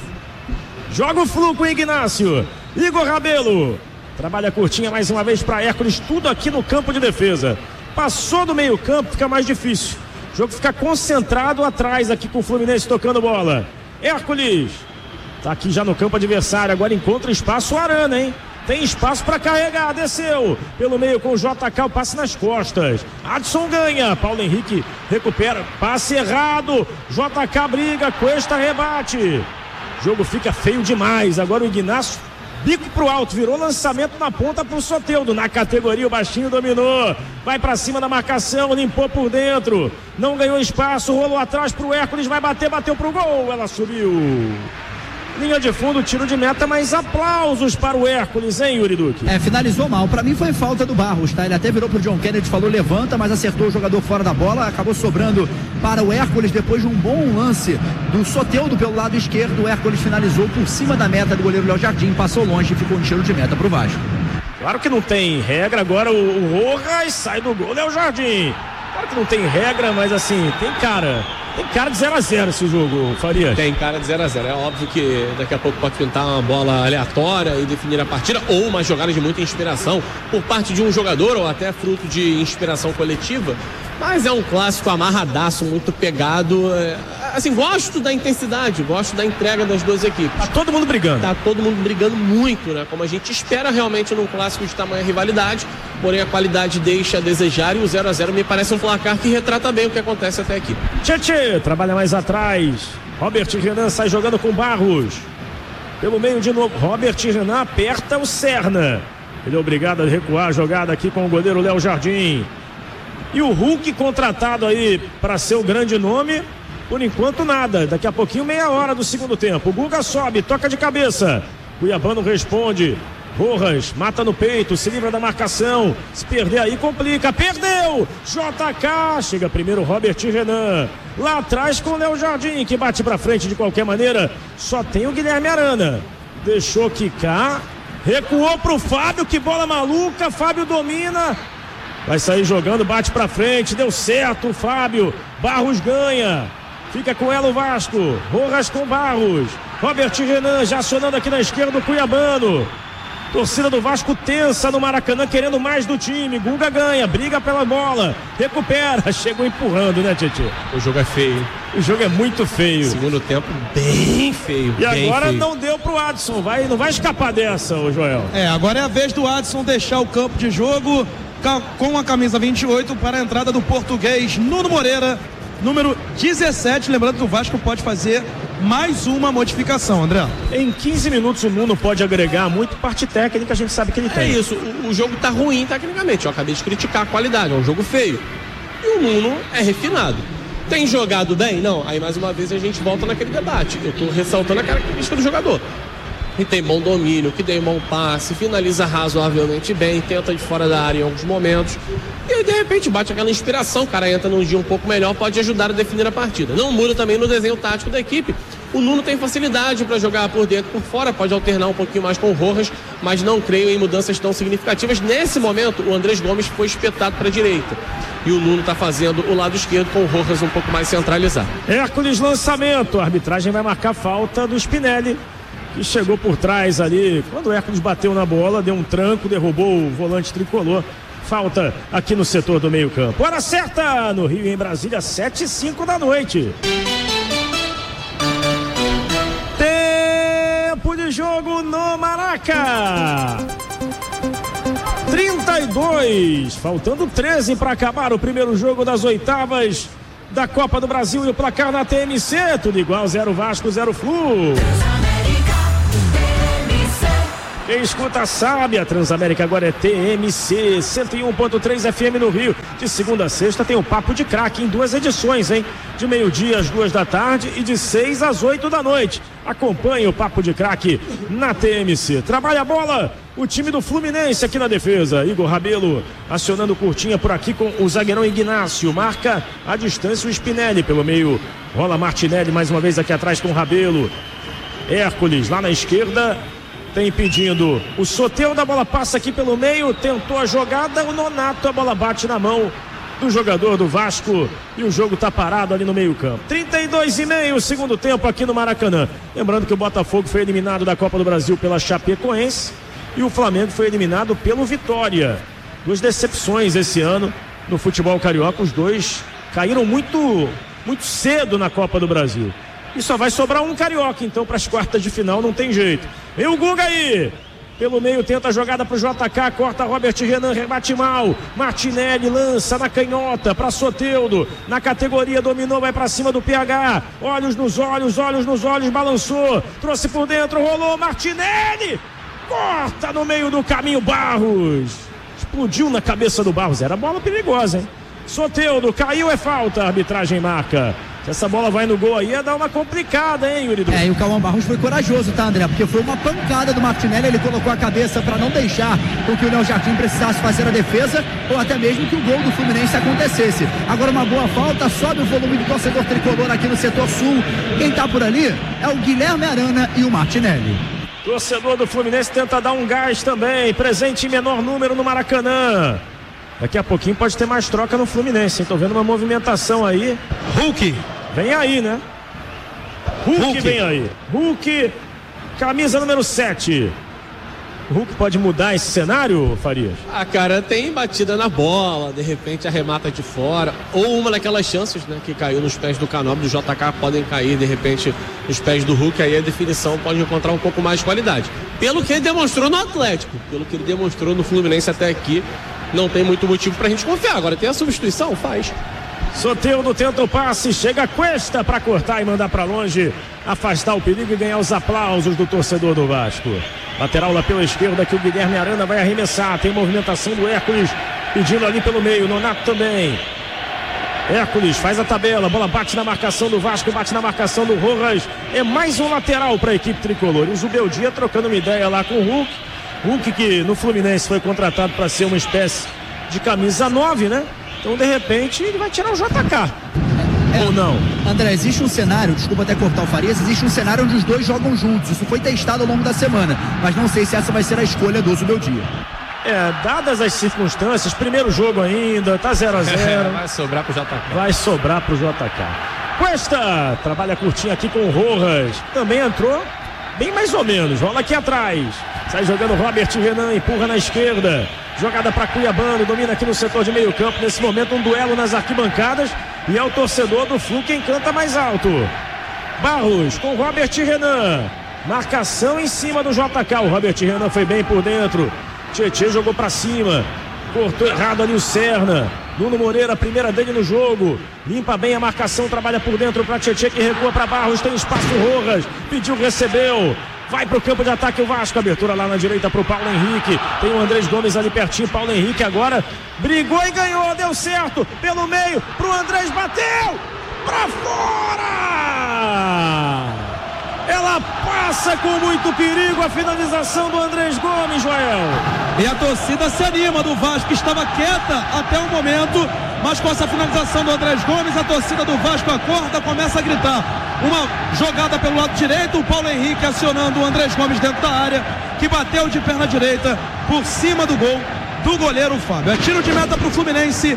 Joga o flu com o Ignacio. Igor Rabelo. Trabalha curtinha mais uma vez para Hércules. Tudo aqui no campo de defesa. Passou do meio campo, fica mais difícil. O jogo fica concentrado atrás aqui com o Fluminense tocando bola. Hércules. Tá aqui já no campo adversário. Agora encontra espaço o Arana, hein? Tem espaço para carregar, desceu pelo meio com o JK, o passe nas costas. Adson ganha, Paulo Henrique recupera, passe errado, JK briga, Cuesta rebate. O jogo fica feio demais. Agora o Ignacio, bico pro alto, virou lançamento na ponta pro Soteldo. Na categoria o baixinho dominou, vai para cima da marcação, limpou por dentro, não ganhou espaço, rolou atrás pro Hércules, vai bater, bateu pro gol, ela subiu. Linha de fundo, tiro de meta, mas aplausos para o Hércules, hein, Yuri Duque? Finalizou mal. Pra mim foi falta do Barros, tá? Ele até virou pro John Kennedy, falou levanta, mas acertou o jogador fora da bola. Acabou sobrando para o Hércules depois de um bom lance do Soteldo pelo lado esquerdo. O Hércules finalizou por cima da meta do goleiro Léo Jardim, passou longe e ficou no tiro de meta pro Vasco. Claro que não tem regra, agora o Rojas sai do gol, Léo Jardim. Claro que não tem regra, mas assim, tem cara de 0-0 esse jogo, Farias. Tem cara de 0-0. É óbvio que daqui a pouco pode pintar uma bola aleatória e definir a partida, ou uma jogada de muita inspiração por parte de um jogador, ou até fruto de inspiração coletiva. Mas é um clássico amarradaço, muito pegado. Assim, gosto da intensidade, gosto da entrega das duas equipes. Tá todo mundo brigando. Tá todo mundo brigando muito, né? Como a gente espera realmente num clássico de tamanha rivalidade. Porém, a qualidade deixa a desejar e o 0-0 me parece um placar que retrata bem o que acontece até aqui. Tchê, trabalha mais atrás. Robert Renan sai jogando com Barros. Pelo meio de novo. Robert Renan aperta o Serna. Ele é obrigado a recuar a jogada aqui com o goleiro Léo Jardim. E o Hulk contratado aí para ser o grande nome, por enquanto nada. Daqui a pouquinho, meia hora do segundo tempo. O Guga sobe, toca de cabeça. Cuiabano responde. Rojas mata no peito, se livra da marcação. Se perder aí complica. Perdeu! JK. Chega primeiro Robert Renan. Lá atrás com o Léo Jardim, que bate pra frente de qualquer maneira. Só tem o Guilherme Arana. Deixou quicar. Recuou pro Fábio, que bola maluca. Fábio domina. Vai sair jogando, bate pra frente, deu certo o Fábio. Barros ganha. Fica com ela o Vasco. Rojas com Barros. Robert Renan já acionando aqui na esquerda o Cuiabano. Torcida do Vasco tensa no Maracanã, querendo mais do time. Guga ganha, briga pela bola, recupera, chegou empurrando, né, Tietê? O jogo é feio. O jogo é muito feio. Segundo tempo, bem feio. E bem agora feio. não deu pro Adson, não vai escapar dessa, ô Joel. Agora é a vez do Adson deixar o campo de jogo com a camisa 28 para a entrada do português Nuno Moreira, número 17. Lembrando que o Vasco pode fazer mais uma modificação, André. Em 15 minutos o Nuno pode agregar muito, parte técnica a gente sabe que ele tem. É isso, o jogo tá ruim tecnicamente. Eu acabei de criticar a qualidade, é um jogo feio. E o Nuno é refinado. Tem jogado bem? Não. Aí mais uma vez a gente volta naquele debate. Eu tô ressaltando a característica do jogador. E tem bom domínio, que tem bom passe, finaliza razoavelmente bem, tenta de fora da área em alguns momentos. E aí, de repente, bate aquela inspiração, o cara entra num dia um pouco melhor, pode ajudar a definir a partida. Não muda também no desenho tático da equipe, O Nuno tem facilidade para jogar por dentro, por fora, pode alternar um pouquinho mais com o Rojas, mas não creio em mudanças tão significativas. Nesse momento, o Andrés Gomes foi espetado para a direita. E o Nuno está fazendo o lado esquerdo com o Rojas um pouco mais centralizado. Hércules, lançamento. A arbitragem vai marcar falta do Spinelli, que chegou por trás ali. Quando o Hércules bateu na bola, deu um tranco, derrubou o volante tricolor. Falta aqui no setor do meio campo. Hora certa no Rio e em Brasília, 7h05 da noite. Tempo de jogo no Maraca. 32, faltando 13 para acabar o primeiro jogo das oitavas da Copa do Brasil e o placar na TMC, tudo igual, 0 Vasco, 0 Flu. Quem escuta sabe, a Transamérica agora é TMC 101.3 FM no Rio. De segunda a sexta tem o Papo de Craque em 2 edições, hein? De meio-dia às 2 da tarde e de 6 às 8 da noite. Acompanhe o Papo de Craque na TMC. Trabalha a bola o time do Fluminense aqui na defesa. Igor Rabelo acionando curtinha por aqui com o zagueirão Ignácio. Marca a distância o Spinelli pelo meio. Rola Martinelli mais uma vez aqui atrás com o Rabelo. Hércules lá na esquerda. Tem pedindo o Soteldo, a bola passa aqui pelo meio, tentou a jogada, o Nonato, a bola bate na mão do jogador do Vasco e o jogo tá parado ali no meio campo. 32,5 segundo tempo aqui no Maracanã. Lembrando que o Botafogo foi eliminado da Copa do Brasil pela Chapecoense e o Flamengo foi eliminado pelo Vitória. 2 decepções esse ano no futebol carioca, os dois caíram muito cedo na Copa do Brasil. E só vai sobrar um carioca, então, para as quartas de final, não tem jeito. Vem o Guga aí. Pelo meio, tenta a jogada pro JK, corta Robert Renan, rebate mal. Martinelli lança na canhota para Soteldo. Na categoria, dominou, vai para cima do PH. Olhos nos olhos, balançou. Trouxe por dentro, rolou. Martinelli corta no meio do caminho, Barros. Explodiu na cabeça do Barros. Era bola perigosa, hein? Soteldo, caiu, é falta. A arbitragem marca. Se essa bola vai no gol aí, ia dar uma complicada, hein, Yuri? E o Cauã Barros foi corajoso, tá, André? Porque foi uma pancada do Martinelli, ele colocou a cabeça para não deixar com que o Léo Jardim precisasse fazer a defesa, ou até mesmo que o gol do Fluminense acontecesse. Agora uma boa falta, sobe o volume do torcedor tricolor aqui no setor sul. Quem tá por ali é o Guilherme Arana e o Martinelli. Torcedor do Fluminense tenta dar um gás também, presente em menor número no Maracanã. Daqui a pouquinho pode ter mais troca no Fluminense, hein? Tô vendo uma movimentação aí. Hulk vem aí, né? Hulk vem aí. Hulk, camisa número 7. O Hulk pode mudar esse cenário, Farias? Cara, tem batida na bola, de repente arremata de fora, ou uma daquelas chances, né, que caiu nos pés do Canóbio, do JK, podem cair de repente nos pés do Hulk, aí a definição pode encontrar um pouco mais de qualidade. Pelo que ele demonstrou no Atlético, pelo que ele demonstrou no Fluminense até aqui, não tem muito motivo pra gente confiar. Agora tem a substituição, faz. Soteldo tenta o passe, chega a Cuesta para cortar e mandar para longe, afastar o perigo e ganhar os aplausos do torcedor do Vasco. Lateral lá pela esquerda que o Guilherme Arana vai arremessar, tem movimentação do Hércules pedindo ali pelo meio, Nonato também. Hércules faz a tabela, bola bate na marcação do Vasco, bate na marcação do Rojas, é mais um lateral para a equipe tricolor. E o Zubeldia trocando uma ideia lá com o Hulk. Hulk que no Fluminense foi contratado para ser uma espécie de camisa 9, né? Então, de repente, ele vai tirar o JK. Ou não? André, existe um cenário, desculpa até cortar o Farias, existe um cenário onde os dois jogam juntos. Isso foi testado ao longo da semana, mas não sei se essa vai ser a escolha do Zubeldia. Dadas as circunstâncias, primeiro jogo ainda, tá 0-0. Vai sobrar pro JK. Vai sobrar pro JK. Cuesta, trabalha curtinho aqui com o Rojas. Também entrou bem mais ou menos, rola aqui atrás. Sai jogando Robert Renan, empurra na esquerda. Jogada para Cuiabano, domina aqui no setor de meio campo. Nesse momento um duelo nas arquibancadas. E é o torcedor do Flu quem canta mais alto. Barros com Robert Renan. Marcação em cima do JK. O Robert Renan foi bem por dentro. Tietê jogou para cima. Cortou errado ali o Serna. Nuno Moreira, primeira dele no jogo. Limpa bem a marcação, trabalha por dentro para Tietê que recua para Barros. Tem espaço Rojas. Pediu, recebeu. Vai pro campo de ataque o Vasco, abertura lá na direita pro Paulo Henrique, tem o Andrés Gomes ali pertinho, Paulo Henrique agora brigou e ganhou, deu certo, pelo meio, pro Andrés, bateu, pra fora! Ela passa com muito perigo a finalização do Andrés Gomes, Joel. E a torcida se anima do Vasco, que estava quieta até o momento, mas com essa finalização do Andrés Gomes, a torcida do Vasco acorda, começa a gritar. Uma jogada pelo lado direito, o Paulo Henrique acionando o Andrés Gomes dentro da área, que bateu de perna direita por cima do gol do goleiro Fábio. É tiro de meta para o Fluminense,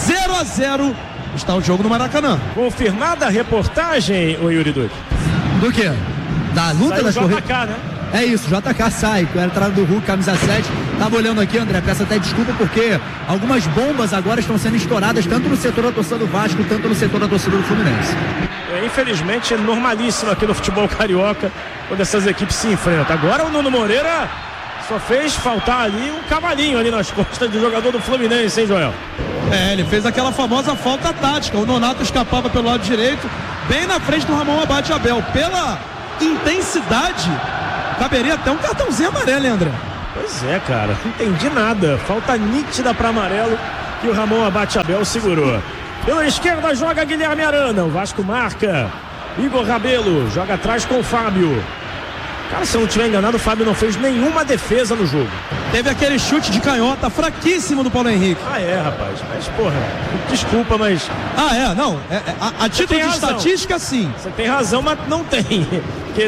0-0. Está o jogo no Maracanã. Confirmada a reportagem, ô Yuri Duque? Do quê? Da luta das corridas? Né? É isso, JK sai com a entrada do Hulk, camisa 7. Tava olhando aqui, André, peço até desculpa porque algumas bombas agora estão sendo estouradas tanto no setor da torcida do Vasco, tanto no setor da torcida do Fluminense. Infelizmente é normalíssimo aqui no futebol carioca quando essas equipes se enfrentam. Agora o Nuno Moreira só fez faltar ali um cavalinho ali nas costas do jogador do Fluminense, hein, Joel? Ele fez aquela famosa falta tática. O Nonato escapava pelo lado direito, bem na frente do Ramon Abate Abel. Pela intensidade, caberia até um cartãozinho amarelo, hein, André? Pois é, cara, não entendi nada. Falta nítida para amarelo que o Ramon Abate Abel segurou. Pela esquerda joga Guilherme Arana, o Vasco marca. Igor Rabelo joga atrás com o Fábio. Cara, se eu não estiver enganado, o Fábio não fez nenhuma defesa no jogo. Teve aquele chute de canhota fraquíssimo do Paulo Henrique. Rapaz, mas porra, desculpa, mas... Não, a título de estatística, sim. Você tem razão, mas não tem. Porque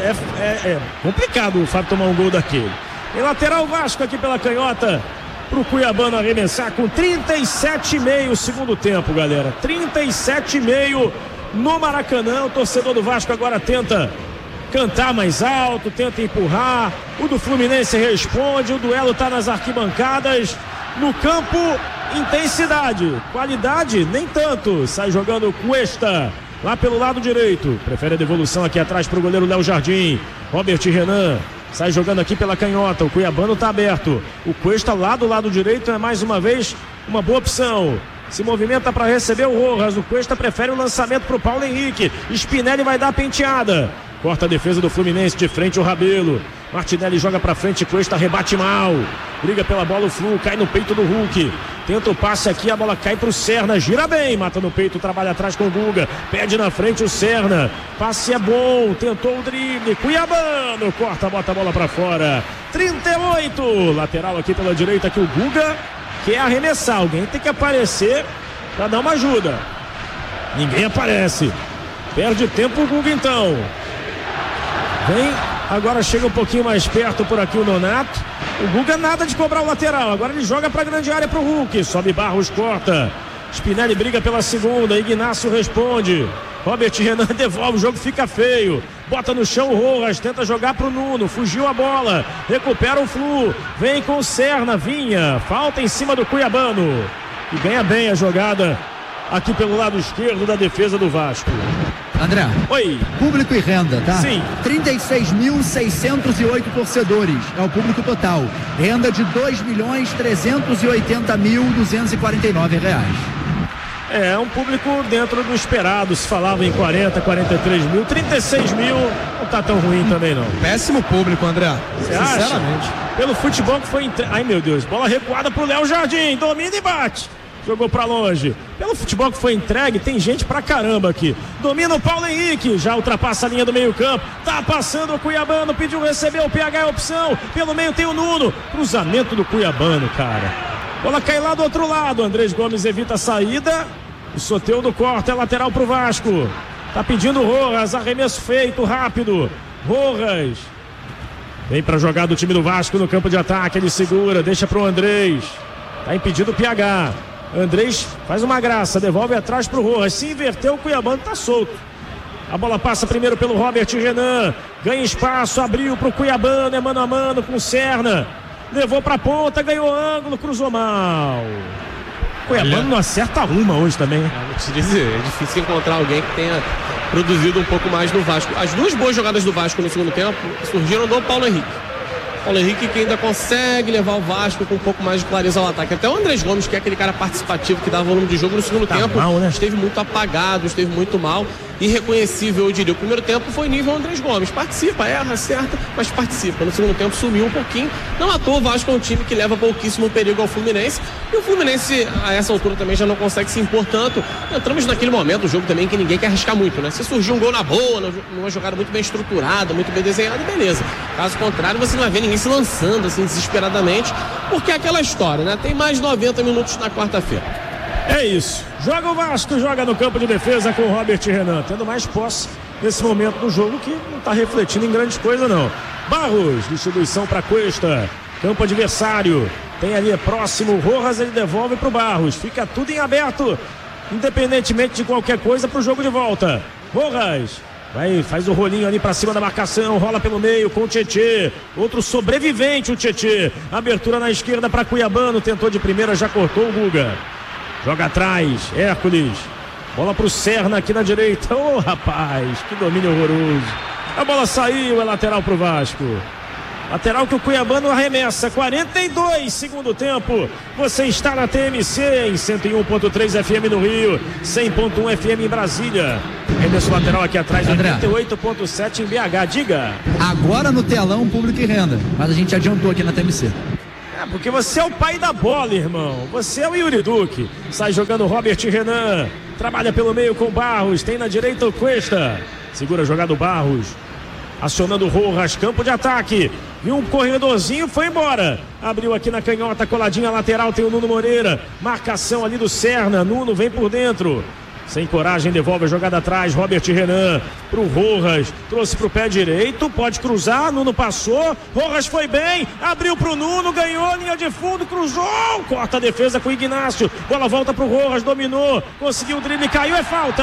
é complicado o Fábio tomar um gol daquele. Em lateral, Vasco aqui pela canhota, pro Cuiabano arremessar com 37,5 segundo tempo, galera. 37,5 no Maracanã. O torcedor do Vasco agora tenta cantar mais alto, tenta empurrar. O do Fluminense responde. O duelo tá nas arquibancadas. No campo, intensidade. Qualidade, nem tanto. Sai jogando o Cuesta lá pelo lado direito. Prefere a devolução aqui atrás pro goleiro Léo Jardim. Robert Renan sai jogando aqui pela canhota. O Cuiabano tá aberto. O Cuesta lá do lado direito é mais uma vez uma boa opção. Se movimenta para receber o Rojas. O Cuesta prefere o lançamento pro Paulo Henrique. Spinelli vai dar a penteada. Corta a defesa do Fluminense, de frente o Rabelo. Martinelli joga pra frente, Cuesta rebate mal. Briga pela bola o Flu, cai no peito do Hulk. Tenta o passe aqui, a bola cai pro Serna. Gira bem, mata no peito, trabalha atrás com o Guga. Pede na frente o Serna. Passe é bom, tentou o drible. Cuiabano, corta, bota a bola pra fora. 38, lateral aqui pela direita, que o Guga quer arremessar. Alguém tem que aparecer pra dar uma ajuda. Ninguém aparece. Perde tempo o Guga então. Vem, agora chega um pouquinho mais perto por aqui o Nonato. O Guga nada de cobrar o lateral. Agora ele joga para a grande área pro Hulk. Sobe Barros, corta. Spinelli briga pela segunda. Ignacio responde. Robert Renan devolve, o jogo fica feio. Bota no chão o Rojas, tenta jogar pro Nuno. Fugiu a bola. Recupera o Flu. Vem com o Serna, Vinha. Falta em cima do Cuiabano. E ganha bem a jogada aqui pelo lado esquerdo da defesa do Vasco. André, oi. Público e renda, tá? Sim. 36.608 torcedores é o público total. Renda de R$2.380.249. É um público dentro do esperado. Se falava em 40, 43 mil, 36 mil não tá tão ruim também não. Péssimo público, André. Você sinceramente acha? Pelo futebol que foi ai meu Deus, bola recuada pro Léo Jardim, domina e bate. Jogou pra longe. Pelo futebol que foi entregue, tem gente pra caramba aqui. Domina o Paulo Henrique, já ultrapassa a linha do meio campo. Tá passando o Cuiabano, pediu receber, o PH é a opção. Pelo meio tem o Nuno. Cruzamento do Cuiabano, cara. Bola cai lá do outro lado. Andrés Gomes evita a saída. O Soteldo corta, é lateral pro Vasco. Tá pedindo o Rojas, arremesso feito, rápido. Rojas. Vem pra jogar do time do Vasco no campo de ataque. Ele segura, deixa pro Andrés. Tá impedido o PH. Andrés faz uma graça, devolve atrás pro Rojas. Se inverteu, o Cuiabano tá solto. A bola passa primeiro pelo Robert Renan. Ganha espaço, abriu pro Cuiabano, é mano a mano com o Serna. Levou pra ponta, ganhou ângulo, cruzou mal. O Cuiabano não acerta uma hoje também. Vou te dizer, é difícil encontrar alguém que tenha produzido um pouco mais no Vasco. As duas boas jogadas do Vasco no segundo tempo surgiram do Paulo Henrique. Paulo Henrique que ainda consegue levar o Vasco com um pouco mais de clareza ao ataque. Até o Andrés Gomes, que é aquele cara participativo que dá volume de jogo no segundo tempo, mal, né? Esteve muito apagado, esteve muito mal, irreconhecível, eu diria. O primeiro tempo foi nível Andrés Gomes, participa, erra, acerta, mas participa. No segundo tempo sumiu um pouquinho. Não à toa, o Vasco é um time que leva pouquíssimo perigo ao Fluminense, e o Fluminense a essa altura também já não consegue se impor tanto. Entramos naquele momento do jogo também que ninguém quer arriscar muito, né? Se surgiu um gol na boa, numa jogada muito bem estruturada, muito bem desenhada, beleza. Caso contrário, você não vai ver ninguém se lançando assim desesperadamente, porque é aquela história, né? Tem mais 90 minutos na quarta-feira. É isso. Joga o Vasco, joga no campo de defesa com o Robert Renan, tendo mais posse nesse momento do jogo, que não está refletindo em grandes coisas, não. Barros, distribuição para Cuesta, campo adversário, tem ali próximo, o Rojas, ele devolve para o Barros, fica tudo em aberto, independentemente de qualquer coisa, para o jogo de volta. Rojas faz o rolinho ali para cima da marcação, rola pelo meio com o Tietê, outro sobrevivente, o Tietê, abertura na esquerda para Cuiabano, tentou de primeira, já cortou o Guga, joga atrás, Hércules, bola pro Serna aqui na direita. Ô, rapaz, que domínio horroroso. A bola saiu, é lateral pro Vasco. Lateral que o Cuiabano arremessa. 42, segundo tempo. Você está na TMC em 101.3 FM no Rio, 100.1 FM em Brasília. Esse lateral aqui atrás, 88.7 em BH. Diga. Agora no telão, público e renda. Mas a gente adiantou aqui na TMC. Porque você é o pai da bola, irmão. Você é o Yuri Duque. Sai jogando Robert Renan. Trabalha pelo meio com Barros. Tem na direita o Cuesta. Segura a jogada o Barros. Acionando o Rojas. Campo de ataque. Viu um corredorzinho, foi embora. Abriu aqui na canhota, coladinha lateral. Tem o Nuno Moreira. Marcação ali do Serna. Nuno vem por dentro. Sem coragem, devolve a jogada atrás. Robert Renan pro Rojas. Trouxe pro pé direito. Pode cruzar. Nuno passou. Rojas foi bem. Abriu pro Nuno. Ganhou. Linha de fundo. Cruzou. Corta a defesa com o Ignácio. Bola volta pro Rojas. Dominou. Conseguiu o drible. Caiu. É falta.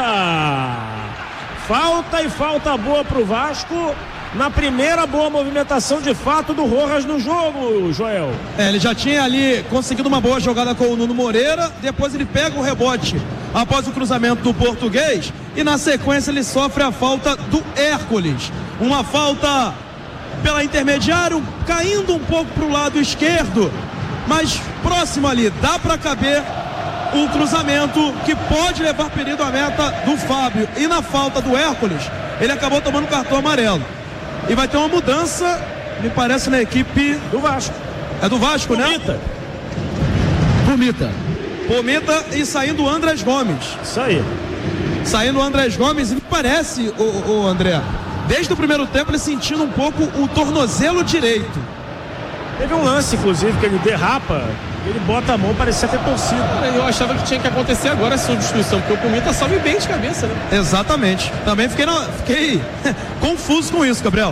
Falta e falta boa pro Vasco. Na primeira boa movimentação de fato do Rojas no jogo, Joel. Ele já tinha ali conseguido uma boa jogada com o Nuno Moreira, depois ele pega o rebote após o cruzamento do português e na sequência ele sofre a falta do Hércules. Uma falta pela intermediário, caindo um pouco para o lado esquerdo, mas próximo ali, dá para caber o cruzamento que pode levar perigo à meta do Fábio. E na falta do Hércules, ele acabou tomando cartão amarelo. E vai ter uma mudança, me parece, na equipe do Vasco. É do Vasco, Pomita. Né? Pomita e saindo o Andrés Gomes. Isso aí. Saindo o Andrés Gomes, e me parece, o André, desde o primeiro tempo ele sentindo um pouco o tornozelo direito. Teve um lance, inclusive, que ele derrapa, ele bota a mão, parecia ter torcido. Eu achava que tinha que acontecer agora essa substituição, porque o Pomita sobe bem de cabeça, né? Exatamente. Também fiquei confuso com isso, Gabriel.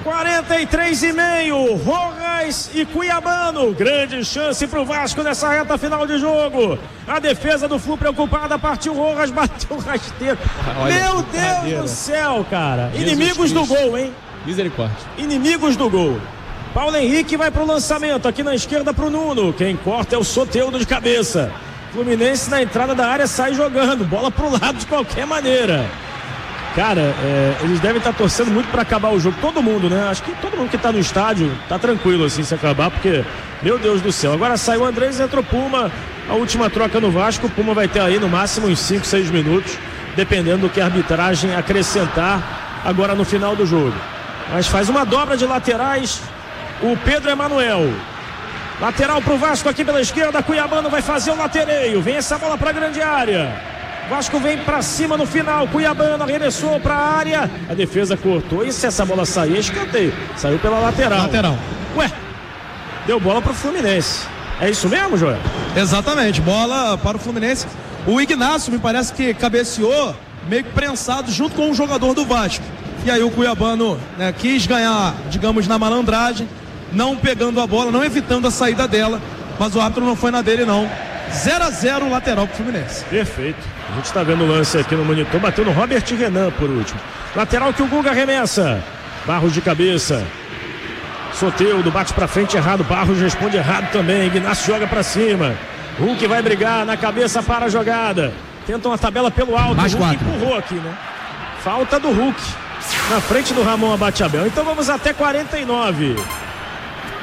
43,5, Rojas e Cuiabano. Grande chance pro Vasco nessa reta final de jogo. A defesa do Flu preocupada, partiu Rojas, bateu o rasteiro. Meu Deus do céu, cara. Inimigos do gol, hein? Misericórdia. Inimigos do gol. Paulo Henrique vai pro lançamento, aqui na esquerda pro Nuno. Quem corta é o Soteldo de cabeça. Fluminense na entrada da área sai jogando, bola pro lado de qualquer maneira. Cara, eles devem estar torcendo muito para acabar o jogo, todo mundo, né? Acho que todo mundo que tá no estádio tá tranquilo assim se acabar, porque, meu Deus do céu. Agora saiu o Andrés e entrou Puma, a última troca no Vasco. O Puma vai ter aí no máximo uns 5, 6 minutos, dependendo do que a arbitragem acrescentar agora no final do jogo. Mas faz uma dobra de laterais o Pedro Emanuel. Lateral pro Vasco aqui pela esquerda, Cuiabano vai fazer o latereio, vem essa bola pra grande área. Vasco vem pra cima no final, Cuiabano arremessou pra área, a defesa cortou, e se essa bola sair, escanteio, saiu pela lateral. Ué, deu bola pro Fluminense, é isso mesmo, Joel? Exatamente, bola para o Fluminense. O Ignácio me parece que cabeceou meio que prensado junto com o jogador do Vasco, e aí o Cuiabano, né, quis ganhar, digamos, na malandragem, não pegando a bola, não evitando a saída dela, mas o árbitro não foi na dele não. 0-0 lateral pro Fluminense. Perfeito. A gente tá vendo o lance aqui no monitor. Bateu no Robert Renan por último. Lateral que o Guga arremessa. Barros de cabeça. Soteldo bate pra frente errado. Barros responde errado também. Ignácio joga pra cima. Hulk vai brigar na cabeça para a jogada. Tenta uma tabela pelo alto. Mais Hulk 4. empurrou aqui, né? Falta do Hulk. Na frente do Ramon Abateabel. Então vamos até 49.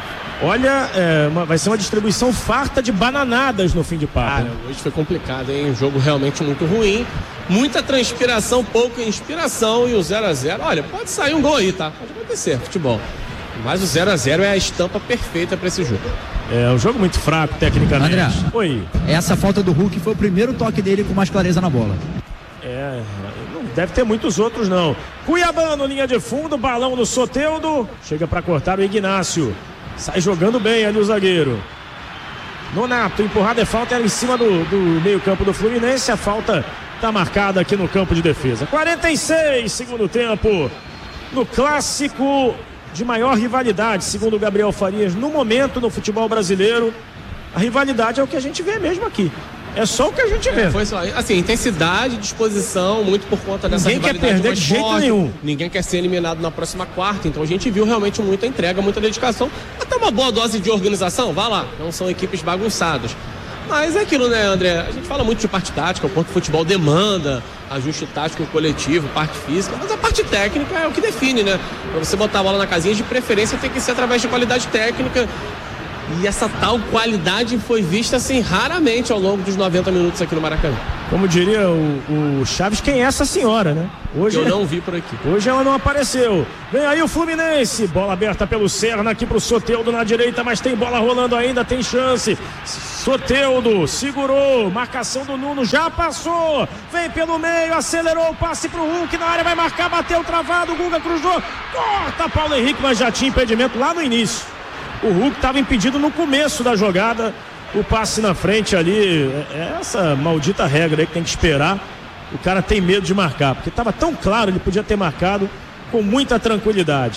Olha, vai ser uma distribuição farta de bananadas no fim de papo. Cara, hoje foi complicado, hein? Um jogo realmente muito ruim. Muita transpiração, pouca inspiração e o 0x0. Olha, pode sair um gol aí, tá? Pode acontecer, futebol. Mas o 0x0 é a estampa perfeita para esse jogo. É um jogo muito fraco tecnicamente. André, oi. Essa falta do Hulk foi o primeiro toque dele com mais clareza na bola. Não deve ter muitos outros não. Cuiabano, linha de fundo, balão do Soteldo. Chega para cortar o Ignácio. Sai jogando bem ali o zagueiro. Nonato, empurrada é falta, era em cima do meio campo do Fluminense. A falta está marcada aqui no campo de defesa. 46, segundo tempo. No clássico de maior rivalidade, segundo o Gabriel Farias, no momento no futebol brasileiro. A rivalidade é o que a gente vê mesmo aqui. É só o que a gente vê. Foi só, assim, intensidade, disposição, muito por conta dessa rivalidade. Ninguém quer perder de jeito nenhum. Ninguém quer ser eliminado na próxima quarta. Então a gente viu realmente muita entrega, muita dedicação. Até uma boa dose de organização, vá lá. Não são equipes bagunçadas. Mas é aquilo, né, André? A gente fala muito de parte tática, o quanto o futebol demanda, ajuste tático coletivo, parte física, mas a parte técnica é o que define, né? Pra você botar a bola na casinha, de preferência tem que ser através de qualidade técnica. E essa tal qualidade foi vista assim raramente ao longo dos 90 minutos aqui no Maracanã. Como diria o Chaves, quem é essa senhora, né? Hoje eu não vi por aqui. Hoje ela não apareceu. Vem aí o Fluminense, bola aberta pelo Serna aqui pro Soteldo na direita, mas tem bola rolando ainda, tem chance. Soteldo segurou, marcação do Nuno, já passou, vem pelo meio, acelerou o passe pro Hulk, na área vai marcar, bateu travado, o Guga cruzou, corta Paulo Henrique, mas já tinha impedimento lá no início. O Hulk estava impedido no começo da jogada, o passe na frente ali, essa maldita regra aí que tem que esperar. O cara tem medo de marcar, porque estava tão claro, ele podia ter marcado com muita tranquilidade.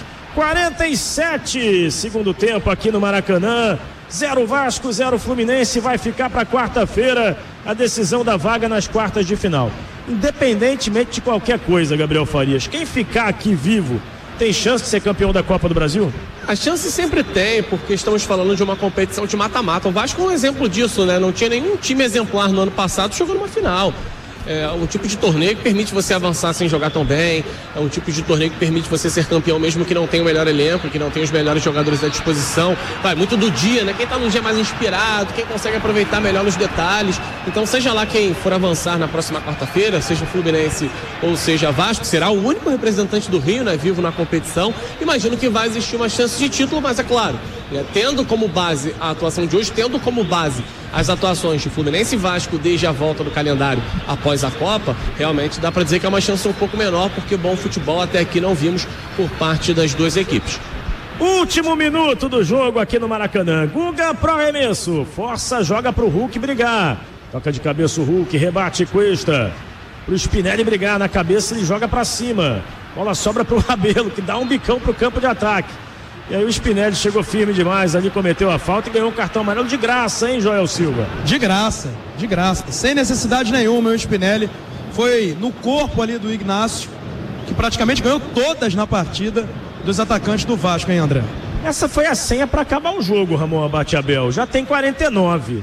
47, segundo tempo aqui no Maracanã, 0 Vasco, 0 Fluminense, vai ficar para quarta-feira a decisão da vaga nas quartas de final. Independentemente de qualquer coisa, Gabriel Farias, quem ficar aqui vivo tem chance de ser campeão da Copa do Brasil? A chance sempre tem, porque estamos falando de uma competição de mata-mata. O Vasco é um exemplo disso, né? Não tinha nenhum time exemplar no ano passado, chegou numa final. É um tipo de torneio que permite você avançar sem jogar tão bem. É um tipo de torneio que permite você ser campeão mesmo que não tenha o melhor elenco, que não tenha os melhores jogadores à disposição. Vai muito do dia, né? Quem tá no dia mais inspirado, quem consegue aproveitar melhor nos detalhes. Então, seja lá quem for avançar na próxima quarta-feira, seja Fluminense ou seja Vasco, será o único representante do Rio, né? Vivo na competição. Imagino que vai existir uma chance de título, mas é claro, tendo como base a atuação de hoje, tendo como base as atuações de Fluminense e Vasco desde a volta do calendário após a Copa, realmente dá para dizer que é uma chance um pouco menor, porque bom futebol até aqui não vimos por parte das duas equipes. Último minuto do jogo aqui no Maracanã. Guga pro arremesso, força, joga pro Hulk brigar, toca de cabeça o Hulk, rebate Cuesta pro Spinelli brigar na cabeça, ele joga para cima, bola sobra pro Rabelo, que dá um bicão pro campo de ataque. E aí o Spinelli chegou firme demais ali, cometeu a falta e ganhou um cartão amarelo de graça, hein, Joel Silva? De graça, sem necessidade nenhuma. O Spinelli foi no corpo ali do Ignácio, que praticamente ganhou todas na partida dos atacantes do Vasco, hein, André? Essa foi a senha para acabar o jogo, Ramon Abate Abel. Já tem 49.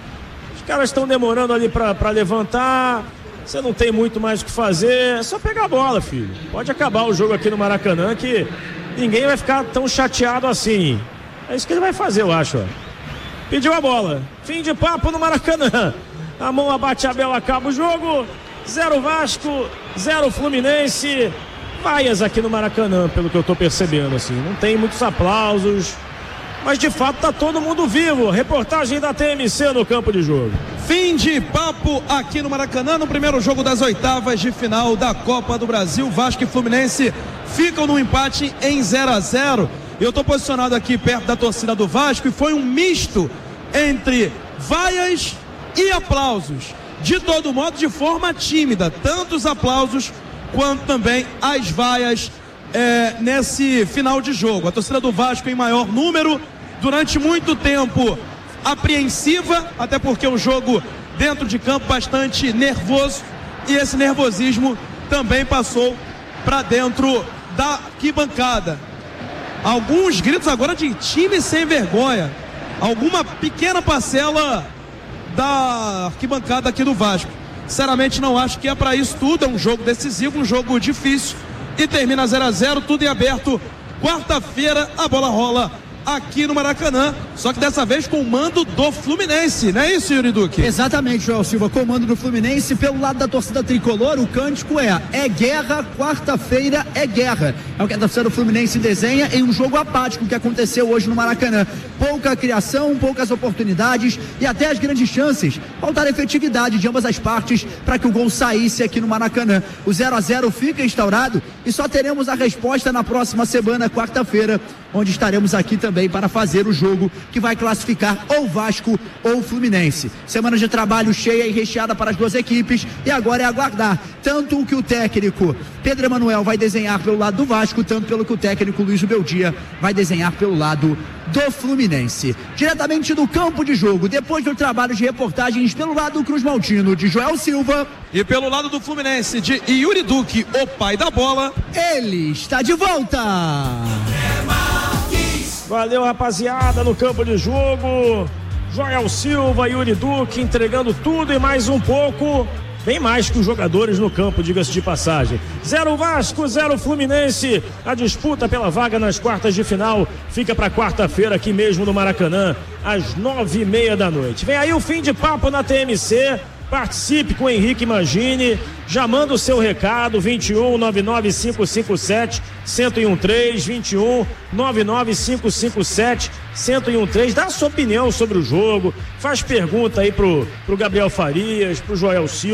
Os caras estão demorando ali para levantar. Você não tem muito mais o que fazer. É só pegar a bola, filho. Pode acabar o jogo aqui no Maracanã, que ninguém vai ficar tão chateado assim. É isso que ele vai fazer, eu acho. Pediu a bola. Fim de papo no Maracanã. Ramon Abate Abel acaba o jogo. 0 Vasco, 0 Fluminense. Vaias aqui no Maracanã, pelo que eu tô percebendo, assim. Não tem muitos aplausos, mas de fato tá todo mundo vivo. Reportagem da TMC no campo de jogo. Fim de papo aqui no Maracanã, no primeiro jogo das oitavas de final da Copa do Brasil. Vasco e Fluminense ficam no empate em 0-0. Eu tô posicionado aqui perto da torcida do Vasco e foi um misto entre vaias e aplausos. De todo modo, de forma tímida, tanto os aplausos quanto também as vaias nesse final de jogo. A torcida do Vasco em maior número, durante muito tempo apreensiva, até porque o jogo dentro de campo bastante nervoso, e esse nervosismo também passou para dentro da arquibancada. Alguns gritos agora de time sem vergonha, alguma pequena parcela da arquibancada aqui do Vasco. Sinceramente não acho que é para isso tudo, é um jogo decisivo, um jogo difícil, e termina 0-0, tudo em aberto. Quarta-feira a bola rola aqui no Maracanã, só que dessa vez com o mando do Fluminense, não é isso, Yuri Duque? Exatamente, Joel Silva, comando do Fluminense. Pelo lado da torcida tricolor, o cântico é guerra, quarta-feira é guerra. É o que a torcida do Fluminense desenha em um jogo apático que aconteceu hoje no Maracanã. Pouca criação, poucas oportunidades e até as grandes chances. Faltar efetividade de ambas as partes para que o gol saísse aqui no Maracanã. O 0-0 fica instaurado e só teremos a resposta na próxima semana, quarta-feira, onde estaremos aqui também para fazer o jogo que vai classificar ou Vasco ou Fluminense. Semana de trabalho cheia e recheada para as duas equipes e agora é aguardar tanto o que o técnico Pedro Emanuel vai desenhar pelo lado do Vasco, tanto pelo que o técnico Luiz Beldia vai desenhar pelo lado do Fluminense. Diretamente do campo de jogo, depois do trabalho de reportagens pelo lado do Cruz Maltino, de Joel Silva. E pelo lado do Fluminense, de Yuri Duque, o pai da bola. Ele está de volta. Valeu, rapaziada, no campo de jogo. Joel Silva, Yuri Duque entregando tudo e mais um pouco. Bem mais que os jogadores no campo, diga-se de passagem. 0 Vasco, 0 Fluminense. A disputa pela vaga nas quartas de final fica para quarta-feira aqui mesmo no Maracanã, às 9h30 da noite. Vem aí o fim de papo na TMC. Participe com o Henrique Mangini. Já manda o seu recado, 21 99557 1013, 21 99557 1013. Dá a sua opinião sobre o jogo, faz pergunta aí pro Gabriel Farias, pro Joel Silva.